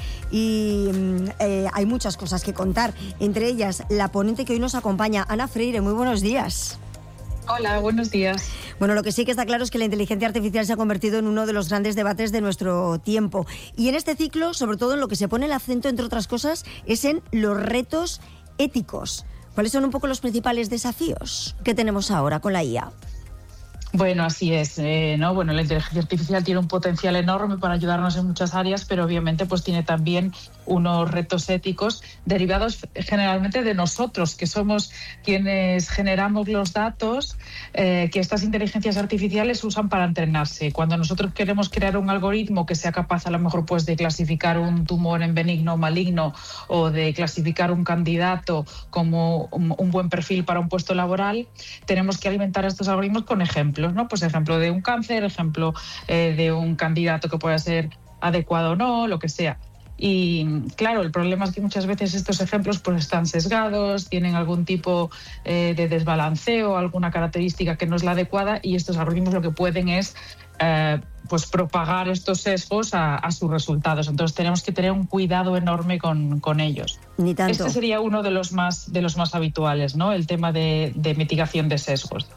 y eh, hay muchas cosas que contar, entre ellas la ponente que hoy nos acompaña, Ana Freire. Muy buenos días. Hola, buenos días. Bueno, lo que sí que está claro es que la inteligencia artificial se ha convertido en uno de los grandes debates de nuestro tiempo. Y en este ciclo, sobre todo en lo que se pone el acento, entre otras cosas, es en los retos éticos. ¿Cuáles son un poco los principales desafíos que tenemos ahora con la I A? Bueno, así es, eh, ¿no? Bueno, la inteligencia artificial tiene un potencial enorme para ayudarnos en muchas áreas, pero obviamente pues tiene también unos retos éticos derivados generalmente de nosotros, que somos quienes generamos los datos eh, que estas inteligencias artificiales usan para entrenarse. Cuando nosotros queremos crear un algoritmo que sea capaz a lo mejor pues de clasificar un tumor en benigno o maligno, o de clasificar un candidato como un, un buen perfil para un puesto laboral, tenemos que alimentar estos algoritmos con ejemplos, ¿no? Pues ejemplo de un cáncer, ejemplo eh, de un candidato que pueda ser adecuado o no, lo que sea. Y claro, el problema es que muchas veces estos ejemplos pues están sesgados, tienen algún tipo eh, de desbalanceo, alguna característica que no es la adecuada, y estos algoritmos lo que pueden es eh, pues propagar estos sesgos a, a sus resultados. Entonces tenemos que tener un cuidado enorme con, con ellos. Ni tanto. Este sería uno de los más, de los más habituales, ¿no? El tema de, de mitigación de sesgos.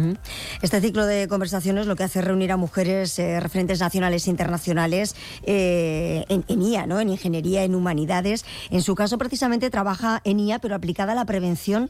Este ciclo de conversaciones lo que hace es reunir a mujeres eh, referentes nacionales e internacionales eh, en, en I A, ¿no? En ingeniería, en humanidades. En su caso, precisamente, trabaja en I A, pero aplicada a la prevención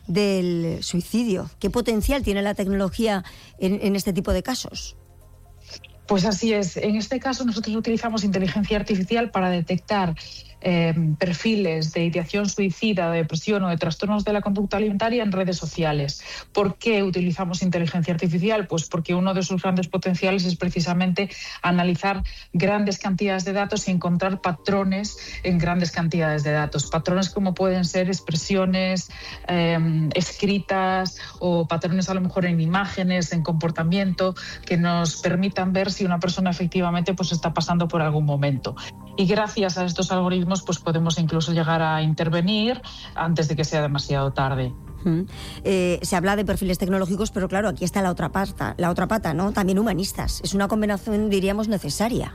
del suicidio. ¿Qué potencial tiene la tecnología en, en este tipo de casos? Pues así es. En este caso, nosotros utilizamos inteligencia artificial para detectar Eh, perfiles de ideación suicida, de depresión o de trastornos de la conducta alimentaria en redes sociales. ¿Por qué utilizamos inteligencia artificial? Pues porque uno de sus grandes potenciales es precisamente analizar grandes cantidades de datos y encontrar patrones en grandes cantidades de datos. Patrones como pueden ser expresiones eh, escritas o patrones a lo mejor en imágenes, en comportamiento, que nos permitan ver si una persona efectivamente pues está pasando por algún momento. Y gracias a estos algoritmos pues podemos incluso llegar a intervenir antes de que sea demasiado tarde. Mm. Eh, se habla de perfiles tecnológicos, pero claro, aquí está la otra pata, la otra pata, ¿no? También humanistas. Es una combinación, diríamos, necesaria.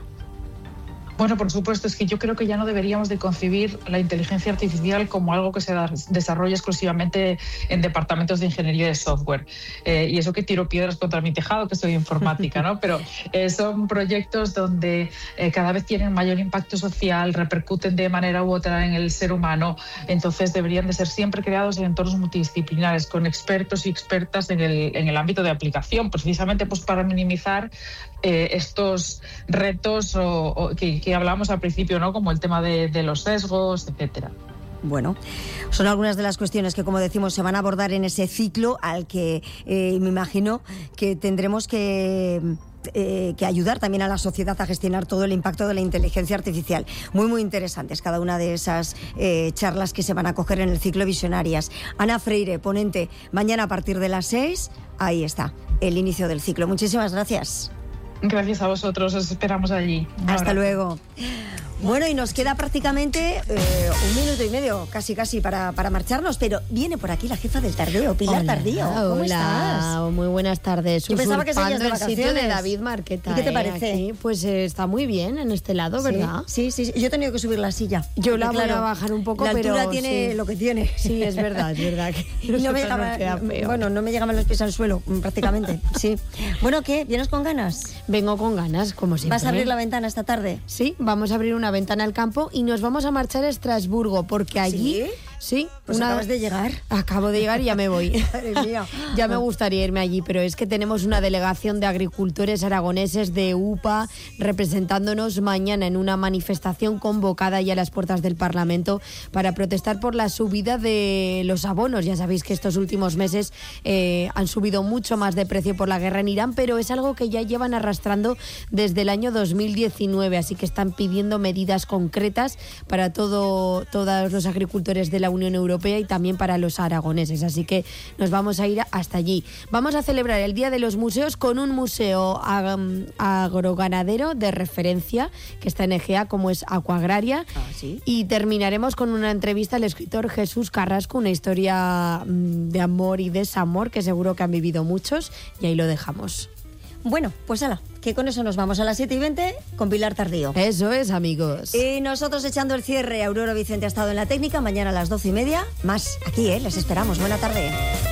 Bueno, por supuesto, es que yo creo que ya no deberíamos de concebir la inteligencia artificial como algo que se da, desarrolla exclusivamente en departamentos de ingeniería de software. Eh, y eso que tiro piedras contra mi tejado, que soy informática, ¿no? Pero eh, son proyectos donde eh, cada vez tienen mayor impacto social, repercuten de manera u otra en el ser humano, entonces deberían de ser siempre creados en entornos multidisciplinares, con expertos y expertas en el, en el ámbito de aplicación, precisamente pues, para minimizar eh, estos retos o, o que que hablábamos al principio, ¿no? Como el tema de, de los sesgos, etcétera. Bueno, son algunas de las cuestiones que, como decimos, se van a abordar en ese ciclo al que eh, me imagino que tendremos que... Eh, que ayudar también a la sociedad a gestionar todo el impacto de la inteligencia artificial. Muy, muy interesantes cada una de esas eh, charlas que se van a coger en el ciclo Visionarias. Ana Freire, ponente, mañana a partir de las seis, ahí está, el inicio del ciclo. Muchísimas gracias. Gracias a vosotros, os esperamos allí. Un Hasta abrazo. luego. Bueno, y nos queda prácticamente eh, un minuto y medio, casi casi, para, para marcharnos, pero viene por aquí la jefa del Tardeo, Pilar Hola, Tardío. ¿Cómo hola, estás? Muy buenas tardes. Yo pensaba que seguías de Usurpando el sitio de vacaciones. David Marqueta. ¿Y qué te eh, parece? aquí. Pues eh, está muy bien en este lado, ¿verdad? Sí, sí, sí, sí. Yo he tenido que subir la silla. Yo la Porque, voy claro, a bajar un poco, la pero altura tiene sí. lo que tiene. Sí, es verdad, es verdad. Que no me eso llegaba, nos queda feo. bueno, no me llegaban los pies al suelo, prácticamente. Sí. Bueno, ¿qué? ¿Vienes con ganas? Vengo con ganas, como siempre. ¿Vas a abrir la ventana esta tarde? Sí, vamos a abrir una ventana al campo y nos vamos a marchar a Estrasburgo, porque allí... ¿Sí? Sí, Pues una... acabas de llegar. Acabo de llegar y ya me voy. Madre mía. Ya me gustaría irme allí, pero es que tenemos una delegación de agricultores aragoneses de U P A representándonos mañana en una manifestación convocada ya a las puertas del Parlamento para protestar por la subida de los abonos. Ya sabéis que estos últimos meses eh, han subido mucho más de precio por la guerra en Irán, pero es algo que ya llevan arrastrando desde el año dos mil diecinueve, así que están pidiendo medidas concretas para todo, todos los agricultores de la Unión Europea y también para los aragoneses, así que nos vamos a ir hasta allí. Vamos a celebrar el Día de los Museos con un museo ag- agroganadero de referencia que está en Egea, como es Aquagraria. Ah, ¿sí? Y terminaremos con una entrevista al escritor Jesús Carrasco, una historia mm, de amor y desamor que seguro que han vivido muchos, y ahí lo dejamos. Bueno, pues ala, que con eso nos vamos a las siete y veinte con Pilar Tardío. Eso es, amigos. Y nosotros echando el cierre, Aurora Vicente ha estado en la técnica, mañana a las doce y media, más aquí, ¿eh? Les esperamos. Buena tarde.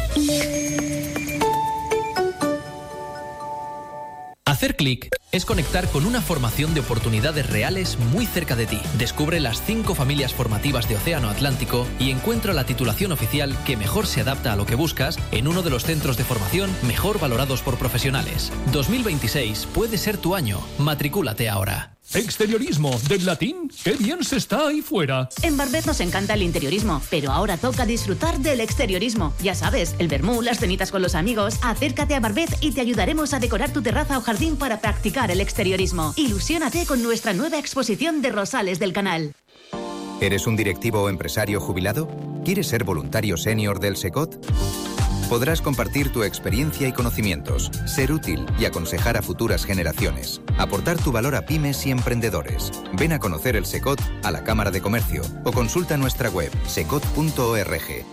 Hacer clic es conectar con una formación de oportunidades reales muy cerca de ti. Descubre las cinco familias formativas de Océano Atlántico y encuentra la titulación oficial que mejor se adapta a lo que buscas en uno de los centros de formación mejor valorados por profesionales. dos mil veintiséis puede ser tu año. Matricúlate ahora. ¿Exteriorismo del latín? ¡Qué bien se está ahí fuera! En Barbet nos encanta el interiorismo, pero ahora toca disfrutar del exteriorismo. Ya sabes, el vermú, las cenitas con los amigos. Acércate a Barbet y te ayudaremos a decorar tu terraza o jardín para practicar el exteriorismo. Ilusiónate con nuestra nueva exposición de rosales del canal. ¿Eres un directivo o empresario jubilado? ¿Quieres ser voluntario senior del SECOT? Podrás compartir tu experiencia y conocimientos, ser útil y aconsejar a futuras generaciones, aportar tu valor a pymes y emprendedores. Ven a conocer el SECOT a la Cámara de Comercio o consulta nuestra web secot punto org.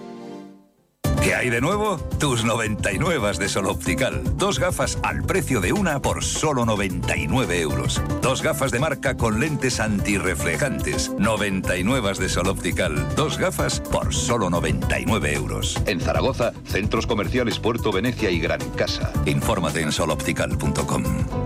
¿Qué hay de nuevo? Tus noventa y nueve de Sol Optical. Dos gafas al precio de una por solo noventa y nueve euros. Dos gafas de marca con lentes antirreflejantes. noventa y nueve de Sol Optical. Dos gafas por solo noventa y nueve euros. En Zaragoza, centros comerciales Puerto Venecia y Gran Casa. Infórmate en sol optical punto com.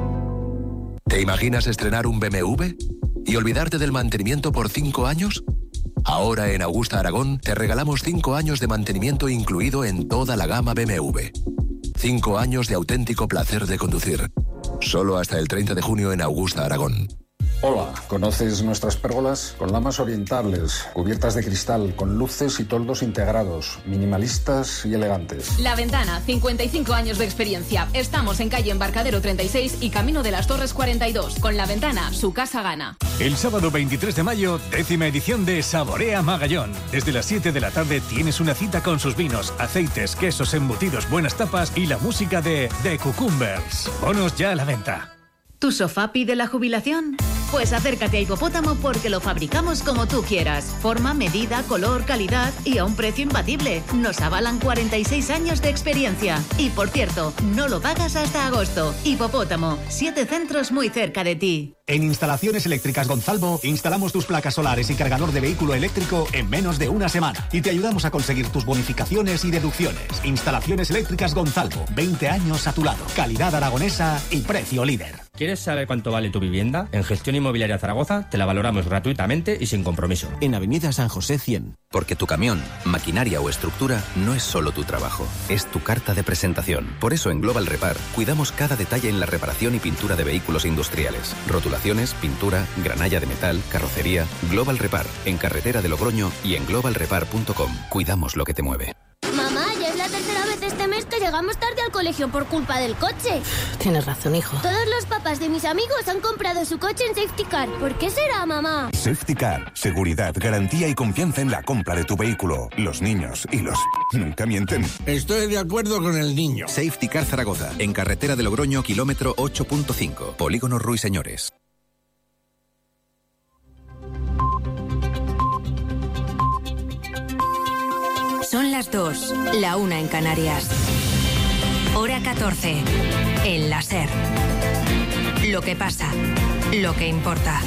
¿Te imaginas estrenar un B M W y olvidarte del mantenimiento por cinco años? Ahora en Augusta Aragón te regalamos cinco años de mantenimiento incluido en toda la gama B M W. Cinco años de auténtico placer de conducir. Solo hasta el treinta de junio en Augusta Aragón. Hola, ¿conoces nuestras pérgolas? Con lamas orientales, cubiertas de cristal, con luces y toldos integrados, minimalistas y elegantes. La Ventana, cincuenta y cinco años de experiencia. Estamos en calle Embarcadero treinta y seis y Camino de las Torres cuarenta y dos. Con La Ventana, su casa gana. El sábado veintitrés de mayo, décima edición de Saborea Magallón. Desde las siete de la tarde tienes una cita con sus vinos, aceites, quesos, embutidos, buenas tapas y la música de The Cucumbers. Bonos ya a la venta. ¿Tu sofá pide la jubilación? Pues acércate a Hipopótamo porque lo fabricamos como tú quieras. Forma, medida, color, calidad y a un precio imbatible. Nos avalan cuarenta y seis años de experiencia. Y por cierto, no lo pagas hasta agosto. Hipopótamo, siete centros muy cerca de ti. En Instalaciones Eléctricas Gonzalvo instalamos tus placas solares y cargador de vehículo eléctrico en menos de una semana. Y te ayudamos a conseguir tus bonificaciones y deducciones. Instalaciones Eléctricas Gonzalvo, veinte años a tu lado. Calidad aragonesa y precio líder. ¿Quieres saber cuánto vale tu vivienda? En Gestión Inmobiliaria Zaragoza te la valoramos gratuitamente y sin compromiso. En Avenida San José cien. Porque tu camión, maquinaria o estructura no es solo tu trabajo, es tu carta de presentación. Por eso en Global Repar cuidamos cada detalle en la reparación y pintura de vehículos industriales. Rotulaciones, pintura, granalla de metal, carrocería. Global Repar, en carretera de Logroño y en global repar punto com. Cuidamos lo que te mueve. Mamá, ya es la tercera vez este mes que llegamos tarde al colegio por culpa del coche. Tienes razón, hijo. Todos los papás de mis amigos han comprado su coche en Safety Car. ¿Por qué será, mamá? Safety Car. Seguridad, garantía y confianza en la compra de tu vehículo. Los niños y los... nunca mienten. Estoy de acuerdo con el niño. Safety Car Zaragoza, en carretera de Logroño, kilómetro ocho punto cinco. Polígono Ruiseñores. Son las dos, la una en Canarias. Hora catorce, en la SER. Lo que pasa, lo que importa.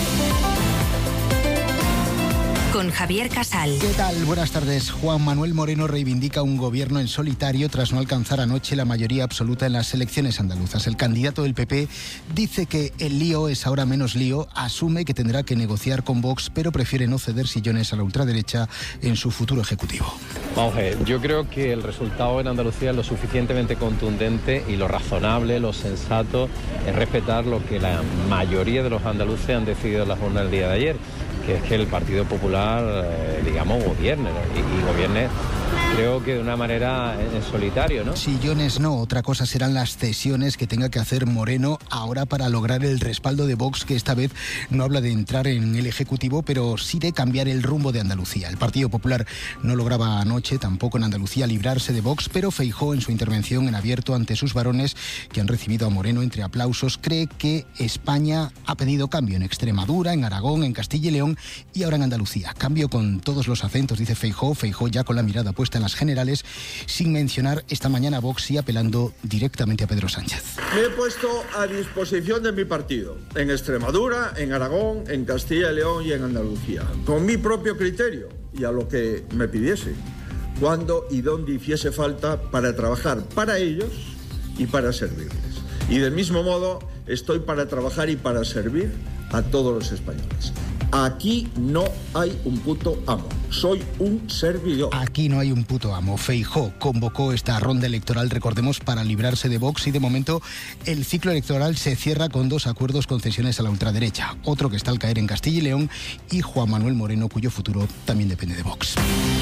Con Javier Casal. ¿Qué tal? Buenas tardes. Juan Manuel Moreno reivindica un gobierno en solitario tras no alcanzar anoche la mayoría absoluta en las elecciones andaluzas. El candidato del P P dice que el lío es ahora menos lío, asume que tendrá que negociar con Vox, pero prefiere no ceder sillones a la ultraderecha en su futuro ejecutivo. Vamos a ver, yo creo que el resultado en Andalucía es lo suficientemente contundente y lo razonable, lo sensato es respetar lo que la mayoría de los andaluces han decidido en la jornada del día de ayer, que es que el Partido Popular, eh, digamos, gobierne, ¿no? y, y gobierne, creo que de una manera en solitario, ¿no? Sillones no, otra cosa serán las cesiones que tenga que hacer Moreno ahora para lograr el respaldo de Vox, que esta vez no habla de entrar en el Ejecutivo, pero sí de cambiar el rumbo de Andalucía. El Partido Popular no lograba anoche, tampoco en Andalucía, librarse de Vox, pero Feijóo, en su intervención en abierto ante sus varones, que han recibido a Moreno entre aplausos, cree que España ha pedido cambio en Extremadura, en Aragón, en Castilla y León y ahora en Andalucía. Cambio con todos los acentos, dice Feijóo, Feijóo ya con la mirada puesta en las generales, sin mencionar esta mañana a Vox y apelando directamente a Pedro Sánchez. Me he puesto a disposición de mi partido, en Extremadura, en Aragón, en Castilla y León y en Andalucía, con mi propio criterio y a lo que me pidiese, cuando y donde hiciese falta para trabajar para ellos y para servirles. Y del mismo modo estoy para trabajar y para servir a todos los españoles. Aquí no hay un puto amo, soy un servidor. Aquí no hay un puto amo. Feijóo convocó esta ronda electoral, recordemos, para librarse de Vox y de momento el ciclo electoral se cierra con dos acuerdos concesiones a la ultraderecha. Otro que está al caer en Castilla y León y Juan Manuel Moreno, cuyo futuro también depende de Vox.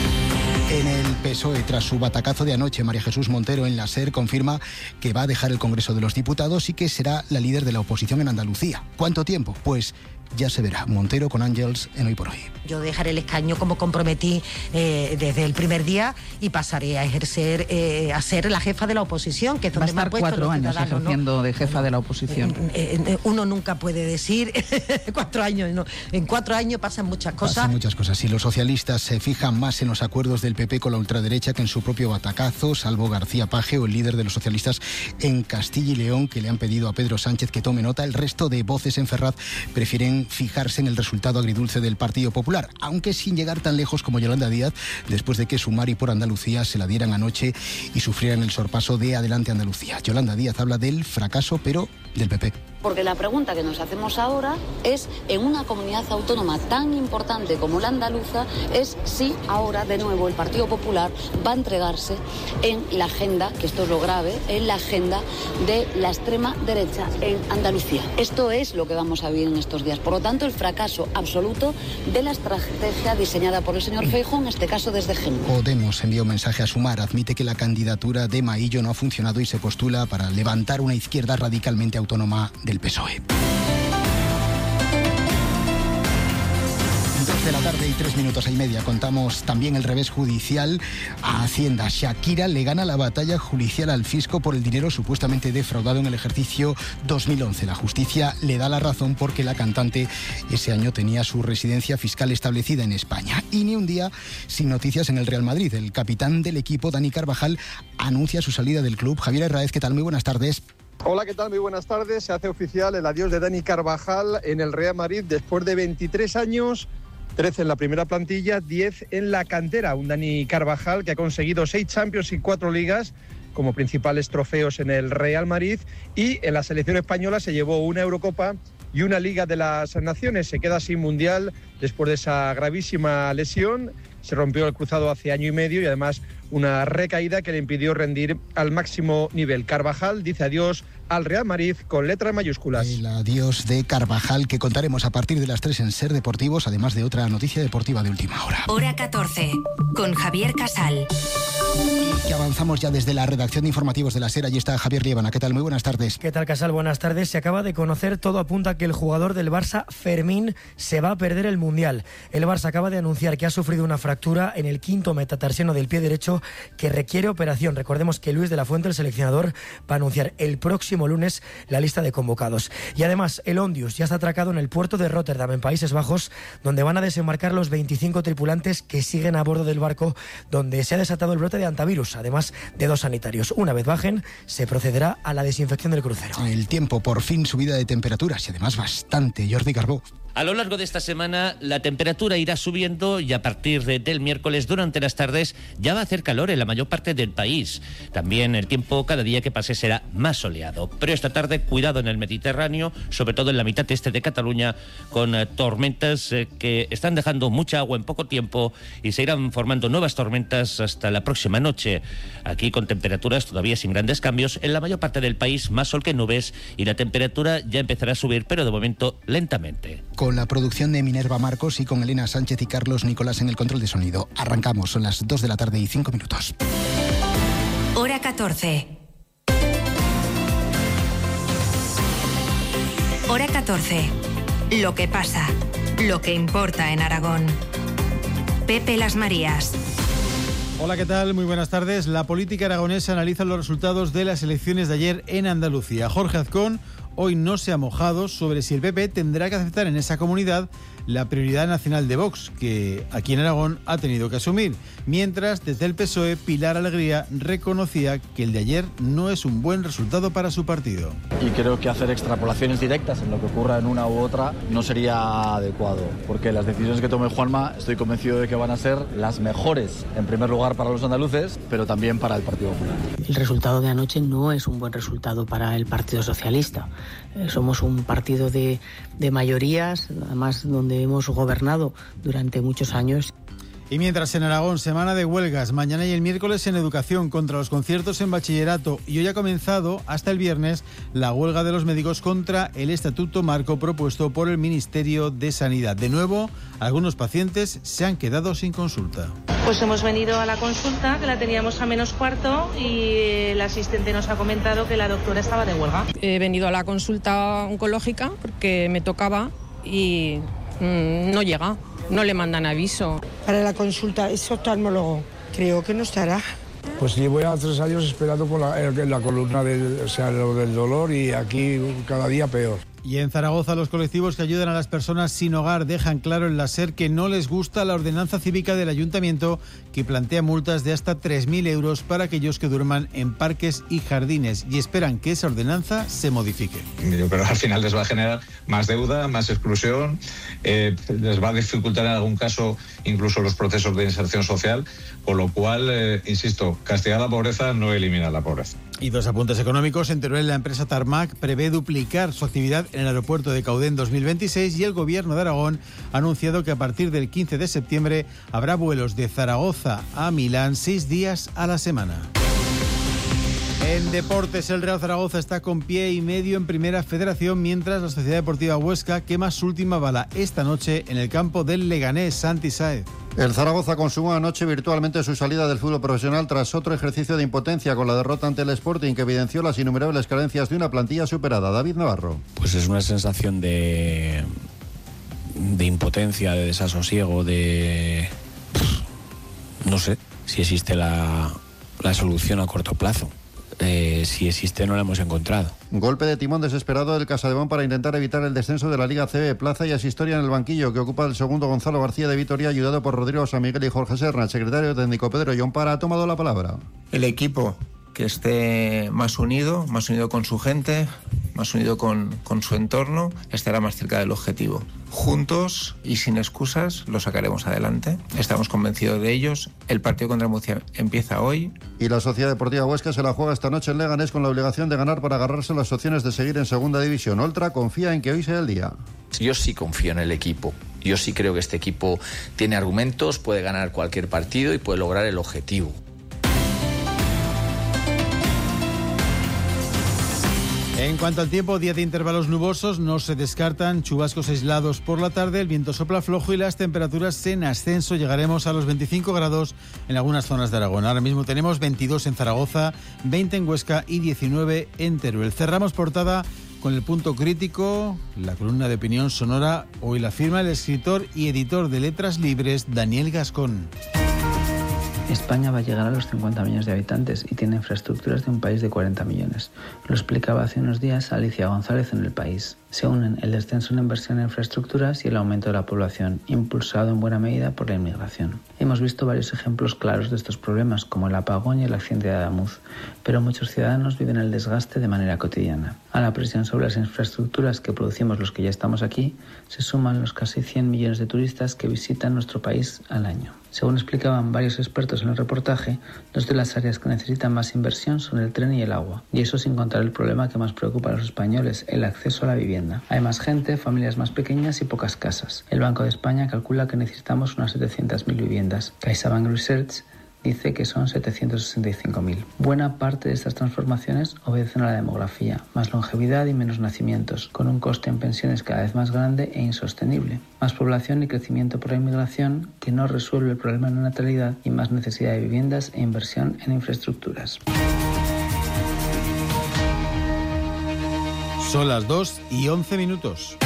En el P S O E, tras su batacazo de anoche, María Jesús Montero en la SER confirma que va a dejar el Congreso de los Diputados y que será la líder de la oposición en Andalucía. ¿Cuánto tiempo? Pues ya se verá. Montero con Ángels en Hoy por Hoy. Yo dejaré el escaño como comprometí eh, desde el primer día y pasaré a ejercer, eh, a ser la jefa de la oposición, que es donde va a estar me han puesto cuatro años ejerciendo, ¿no?, de jefa de la oposición. Eh, eh, uno nunca puede decir cuatro años, no. En cuatro años pasan muchas cosas. Pasan muchas cosas. Y los socialistas se fijan más en los acuerdos del P P con la ultraderecha que en su propio batacazo, salvo García Paje o el líder de los socialistas en Castilla y León, que le han pedido a Pedro Sánchez que tome nota. El resto de voces en Ferraz prefieren fijarse en el resultado agridulce del Partido Popular, aunque sin llegar tan lejos como Yolanda Díaz, después de que Sumar y Por Andalucía se la dieran anoche y sufrieran el sorpaso de Adelante Andalucía. Yolanda Díaz habla del fracaso, pero del P P. Porque la pregunta que nos hacemos ahora es, en una comunidad autónoma tan importante como la andaluza, es si ahora de nuevo el Partido Popular va a entregarse en la agenda, que esto es lo grave, en la agenda de la extrema derecha en Andalucía. Esto es lo que vamos a vivir en estos días. Por lo tanto, el fracaso absoluto de la estrategia diseñada por el señor Feijóo, en este caso desde Génova. Podemos envía un mensaje a Sumar, admite que la candidatura de Maillo no ha funcionado y se postula para levantar una izquierda radicalmente autónoma del P S O E. de la tarde y tres minutos y media. Contamos también el revés judicial a Hacienda. Shakira le gana la batalla judicial al fisco por el dinero supuestamente defraudado en el ejercicio dos mil once. La justicia le da la razón porque la cantante ese año tenía su residencia fiscal establecida en España. Y ni un día sin noticias en el Real Madrid. El capitán del equipo, Dani Carvajal, anuncia su salida del club. Javier Herráez, ¿qué tal? Muy buenas tardes. Hola, ¿qué tal? Muy buenas tardes. Se hace oficial el adiós de Dani Carvajal en el Real Madrid después de veintitrés años, trece en la primera plantilla, diez en la cantera. Un Dani Carvajal que ha conseguido seis Champions y cuatro Ligas como principales trofeos en el Real Madrid, y en la selección española se llevó una Eurocopa y una Liga de las Naciones. Se queda sin Mundial después de esa gravísima lesión. Se rompió el cruzado hace año y medio y además una recaída que le impidió rendir al máximo nivel. Carvajal dice adiós al Real Madrid con letras mayúsculas. El adiós de Carvajal, que contaremos a partir de las tres en Ser Deportivos, además de otra noticia deportiva de última hora. Hora catorce, con Javier Casal. Y que avanzamos ya desde la redacción de informativos de la SER. Allí está Javier Liébana. ¿Qué tal? Muy buenas tardes. ¿Qué tal, Casal? Buenas tardes. Se acaba de conocer, todo apunta a que el jugador del Barça, Fermín, se va a perder el Mundial. El Barça acaba de anunciar que ha sufrido una fractura en el quinto metatarsiano del pie derecho que requiere operación. Recordemos que Luis de la Fuente, el seleccionador, va a anunciar el próximo lunes la lista de convocados. Y además, el Ondius ya está atracado en el puerto de Rotterdam, en Países Bajos, donde van a desembarcar los veinticinco tripulantes que siguen a bordo del barco donde se ha desatado el brote de antivirus, además de dos sanitarios. Una vez bajen, se procederá a la desinfección del crucero. El tiempo, por fin subida de temperaturas y además bastante. Jordi Carbó. A lo largo de esta semana la temperatura irá subiendo y a partir de, del miércoles durante las tardes ya va a hacer calor en la mayor parte del país. También el tiempo cada día que pase será más soleado. Pero esta tarde cuidado en el Mediterráneo, sobre todo en la mitad este de Cataluña, con eh, tormentas eh, que están dejando mucha agua en poco tiempo y se irán formando nuevas tormentas hasta la próxima noche. Aquí con temperaturas todavía sin grandes cambios. En la mayor parte del país más sol que nubes y la temperatura ya empezará a subir, pero de momento lentamente. Con la producción de Minerva Marcos y con Elena Sánchez y Carlos Nicolás en el control de sonido. Arrancamos, son las dos de la tarde y cinco minutos. Hora catorce. Hora catorce. Lo que pasa, lo que importa en Aragón. Pepe Las Marías. Hola, ¿qué tal? Muy buenas tardes. La política aragonesa analiza los resultados de las elecciones de ayer en Andalucía. Jorge Azcón hoy no se ha mojado sobre si el P P tendrá que aceptar en esa comunidad la prioridad nacional de Vox, que aquí en Aragón ha tenido que asumir. Mientras, desde el P S O E, Pilar Alegría reconocía que el de ayer no es un buen resultado para su partido. Y creo que hacer extrapolaciones directas en lo que ocurra en una u otra no sería adecuado, porque las decisiones que tome Juanma estoy convencido de que van a ser las mejores, en primer lugar para los andaluces, pero también para el Partido Popular. El resultado de anoche no es un buen resultado para el Partido Socialista. Eh, somos un partido de, de mayorías, además donde hemos gobernado durante muchos años. Y mientras en Aragón, semana de huelgas, mañana y el miércoles en educación contra los conciertos en bachillerato, y hoy ha comenzado hasta el viernes la huelga de los médicos contra el estatuto marco propuesto por el Ministerio de Sanidad. De nuevo, algunos pacientes se han quedado sin consulta. Pues hemos venido a la consulta, que la teníamos a menos cuarto, y el asistente nos ha comentado que la doctora estaba de huelga. He venido a la consulta oncológica porque me tocaba y mmm, no llega. No le mandan aviso. Para la consulta es oftalmólogo. Creo que no estará. Pues llevo ya tres años esperando por la, la columna del, o sea, lo del dolor, y aquí cada día peor. Y en Zaragoza, los colectivos que ayudan a las personas sin hogar dejan claro en la SER que no les gusta la ordenanza cívica del ayuntamiento, que plantea multas de hasta tres mil euros para aquellos que duerman en parques y jardines, y esperan que esa ordenanza se modifique. Yo creo que al final les va a generar más deuda, más exclusión, eh, les va a dificultar en algún caso incluso los procesos de inserción social, con lo cual, eh, insisto, castigar la pobreza no elimina la pobreza. Y dos apuntes económicos. En Teruel, la empresa Tarmac prevé duplicar su actividad en el aeropuerto de Caudé en dos mil veintiséis, y el Gobierno de Aragón ha anunciado que a partir del quince de septiembre habrá vuelos de Zaragoza a Milán seis días a la semana. En deportes, el Real Zaragoza está con pie y medio en Primera Federación, mientras la Sociedad Deportiva Huesca quema su última bala esta noche en el campo del Leganés. Santi Sáez. El Zaragoza consumó anoche virtualmente su salida del fútbol profesional tras otro ejercicio de impotencia con la derrota ante el Sporting, que evidenció las innumerables carencias de una plantilla superada. David Navarro. Pues es una sensación de... de impotencia, de desasosiego, de... no sé si existe la, la solución a corto plazo. Eh, si existe, no la hemos encontrado. Golpe de timón desesperado del Casademón para intentar evitar el descenso de la Liga C B. Plaza y asistoria en el banquillo que ocupa el segundo Gonzalo García de Vitoria, ayudado por Rodrigo San Miguel y Jorge Serna. El secretario técnico Pedro Llompara ha tomado la palabra. El equipo que esté más unido, más unido con su gente, más unido con, con su entorno, estará más cerca del objetivo. Juntos y sin excusas lo sacaremos adelante. Estamos convencidos de ellos. El partido contra Murcia empieza hoy. Y la Sociedad Deportiva Huesca se la juega esta noche en Leganés con la obligación de ganar para agarrarse las opciones de seguir en segunda división. Oltra confía en que hoy sea el día. Yo sí confío en el equipo. Yo sí creo que este equipo tiene argumentos, puede ganar cualquier partido y puede lograr el objetivo. En cuanto al tiempo, día de intervalos nubosos, no se descartan chubascos aislados por la tarde, el viento sopla flojo y las temperaturas en ascenso. Llegaremos a los veinticinco grados en algunas zonas de Aragón. Ahora mismo tenemos veintidós en Zaragoza, veinte en Huesca y diecinueve en Teruel. Cerramos portada con el punto crítico, la columna de opinión sonora. Hoy la firma el escritor y editor de Letras Libres, Daniel Gascón. España va a llegar a los cincuenta millones de habitantes y tiene infraestructuras de un país de cuarenta millones. Lo explicaba hace unos días Alicia González en El País. Se unen el descenso en inversión en infraestructuras y el aumento de la población, impulsado en buena medida por la inmigración. Hemos visto varios ejemplos claros de estos problemas, como el apagón y el accidente de Adamuz, pero muchos ciudadanos viven el desgaste de manera cotidiana. A la presión sobre las infraestructuras que producimos los que ya estamos aquí, se suman los casi cien millones de turistas que visitan nuestro país al año. Según explicaban varios expertos en el reportaje, dos de las áreas que necesitan más inversión son el tren y el agua, y eso sin contar el problema que más preocupa a los españoles, el acceso a la vivienda. Hay más gente, familias más pequeñas y pocas casas. El Banco de España calcula que necesitamos unas setecientas mil viviendas. CaixaBank Research dice que son setecientos sesenta y cinco mil. Buena parte de estas transformaciones obedecen a la demografía, más longevidad y menos nacimientos, con un coste en pensiones cada vez más grande e insostenible. Más población y crecimiento por la inmigración que no resuelve el problema de la natalidad y más necesidad de viviendas e inversión en infraestructuras. Son las dos y once minutos.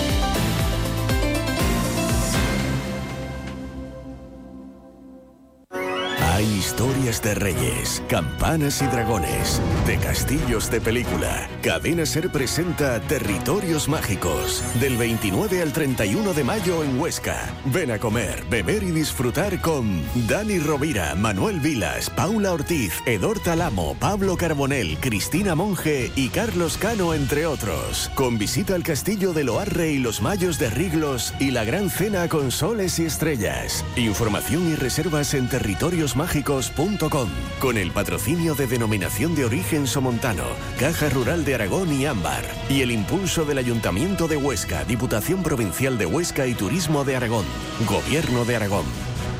Hay historias de reyes, campanas y dragones, de castillos de película. Cadena SER presenta Territorios Mágicos, del veintinueve al treinta y uno de mayo en Huesca. Ven a comer, beber y disfrutar con Dani Rovira, Manuel Vilas, Paula Ortiz, Edor Talamo, Pablo Carbonell, Cristina Monge y Carlos Cano, entre otros. Con visita al castillo de Loarre y los Mayos de Riglos y la gran cena con soles y estrellas. Información y reservas en territorios mágicos punto com, con el patrocinio de Denominación de Origen Somontano, Caja Rural de Aragón y Ámbar, y el impulso del Ayuntamiento de Huesca, Diputación Provincial de Huesca y Turismo de Aragón, Gobierno de Aragón.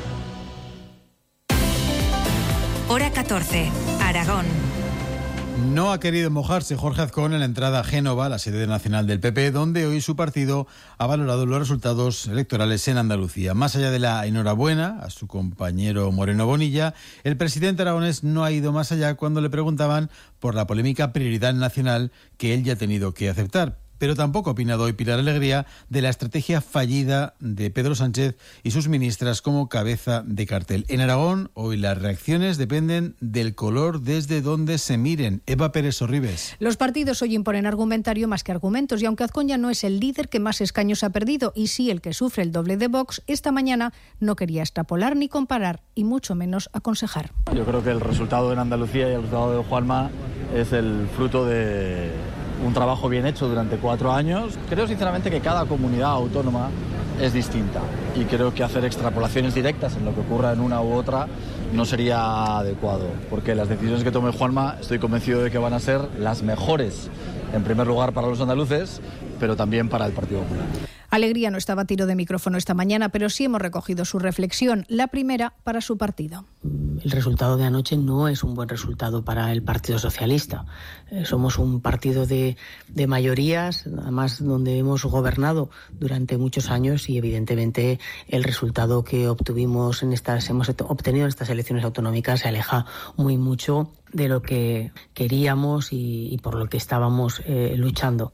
Hora catorce, Aragón. No ha querido mojarse Jorge Azcón en la entrada a Génova, la sede nacional del P P, donde hoy su partido ha valorado los resultados electorales en Andalucía. Más allá de la enhorabuena a su compañero Moreno Bonilla, el presidente aragonés no ha ido más allá cuando le preguntaban por la polémica prioridad nacional que él ya ha tenido que aceptar. Pero tampoco ha opinado hoy Pilar Alegría de la estrategia fallida de Pedro Sánchez y sus ministras como cabeza de cartel. En Aragón, hoy las reacciones dependen del color desde donde se miren. Eva Pérez Orribes. Los partidos hoy imponen argumentario más que argumentos, y aunque Azcón ya no es el líder que más escaños ha perdido y sí el que sufre el doble de Vox, esta mañana no quería extrapolar ni comparar y mucho menos aconsejar. Yo creo que el resultado en Andalucía y el resultado de Juanma es el fruto de un trabajo bien hecho durante cuatro años. Creo sinceramente que cada comunidad autónoma es distinta y creo que hacer extrapolaciones directas en lo que ocurra en una u otra no sería adecuado, porque las decisiones que tome Juanma estoy convencido de que van a ser las mejores, en primer lugar para los andaluces, pero también para el Partido Popular. Alegría no estaba a tiro de micrófono esta mañana, pero sí hemos recogido su reflexión, la primera para su partido. El resultado de anoche no es un buen resultado para el Partido Socialista. Eh, somos un partido de, de mayorías, además donde hemos gobernado durante muchos años y evidentemente el resultado que obtuvimos en estas, hemos obtenido en estas elecciones autonómicas se aleja muy mucho de lo que queríamos y, y por lo que estábamos eh, luchando.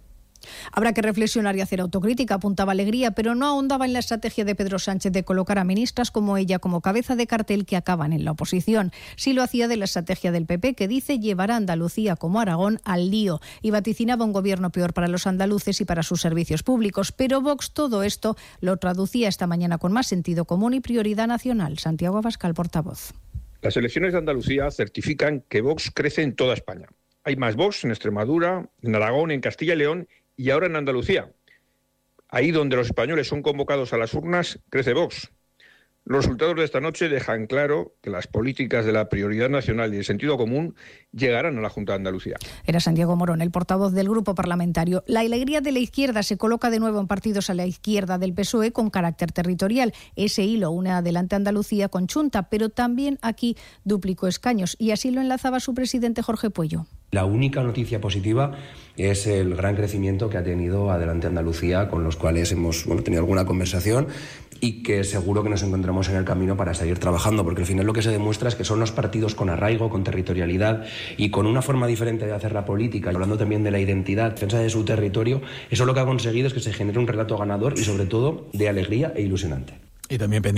Habrá que reflexionar y hacer autocrítica, apuntaba Alegría, pero no ahondaba en la estrategia de Pedro Sánchez de colocar a ministras como ella como cabeza de cartel que acaban en la oposición. Sí lo hacía de la estrategia del P P, que dice llevará a Andalucía como Aragón al lío, y vaticinaba un gobierno peor para los andaluces y para sus servicios públicos. Pero Vox todo esto lo traducía esta mañana con más sentido común y prioridad nacional. Santiago Abascal, portavoz. Las elecciones de Andalucía certifican que Vox crece en toda España. Hay más Vox en Extremadura, en Aragón, en Castilla y León y ahora en Andalucía. Ahí donde los españoles son convocados a las urnas, crece Vox. Los resultados de esta noche dejan claro que las políticas de la prioridad nacional y el sentido común llegarán a la Junta de Andalucía. Era Santiago Morón, el portavoz del grupo parlamentario. La alegría de la izquierda se coloca de nuevo en partidos a la izquierda del P S O E con carácter territorial. Ese hilo une adelante Andalucía con Chunta, pero también aquí duplicó escaños, y así lo enlazaba su presidente Jorge Pueyo. La única noticia positiva es el gran crecimiento que ha tenido Adelante Andalucía, con los cuales hemos bueno, tenido alguna conversación y que seguro que nos encontramos en el camino para seguir trabajando, porque al final lo que se demuestra es que son los partidos con arraigo, con territorialidad y con una forma diferente de hacer la política, y hablando también de la identidad, defensa de su territorio. Eso lo que ha conseguido es que se genere un relato ganador y sobre todo de alegría e ilusionante. Y también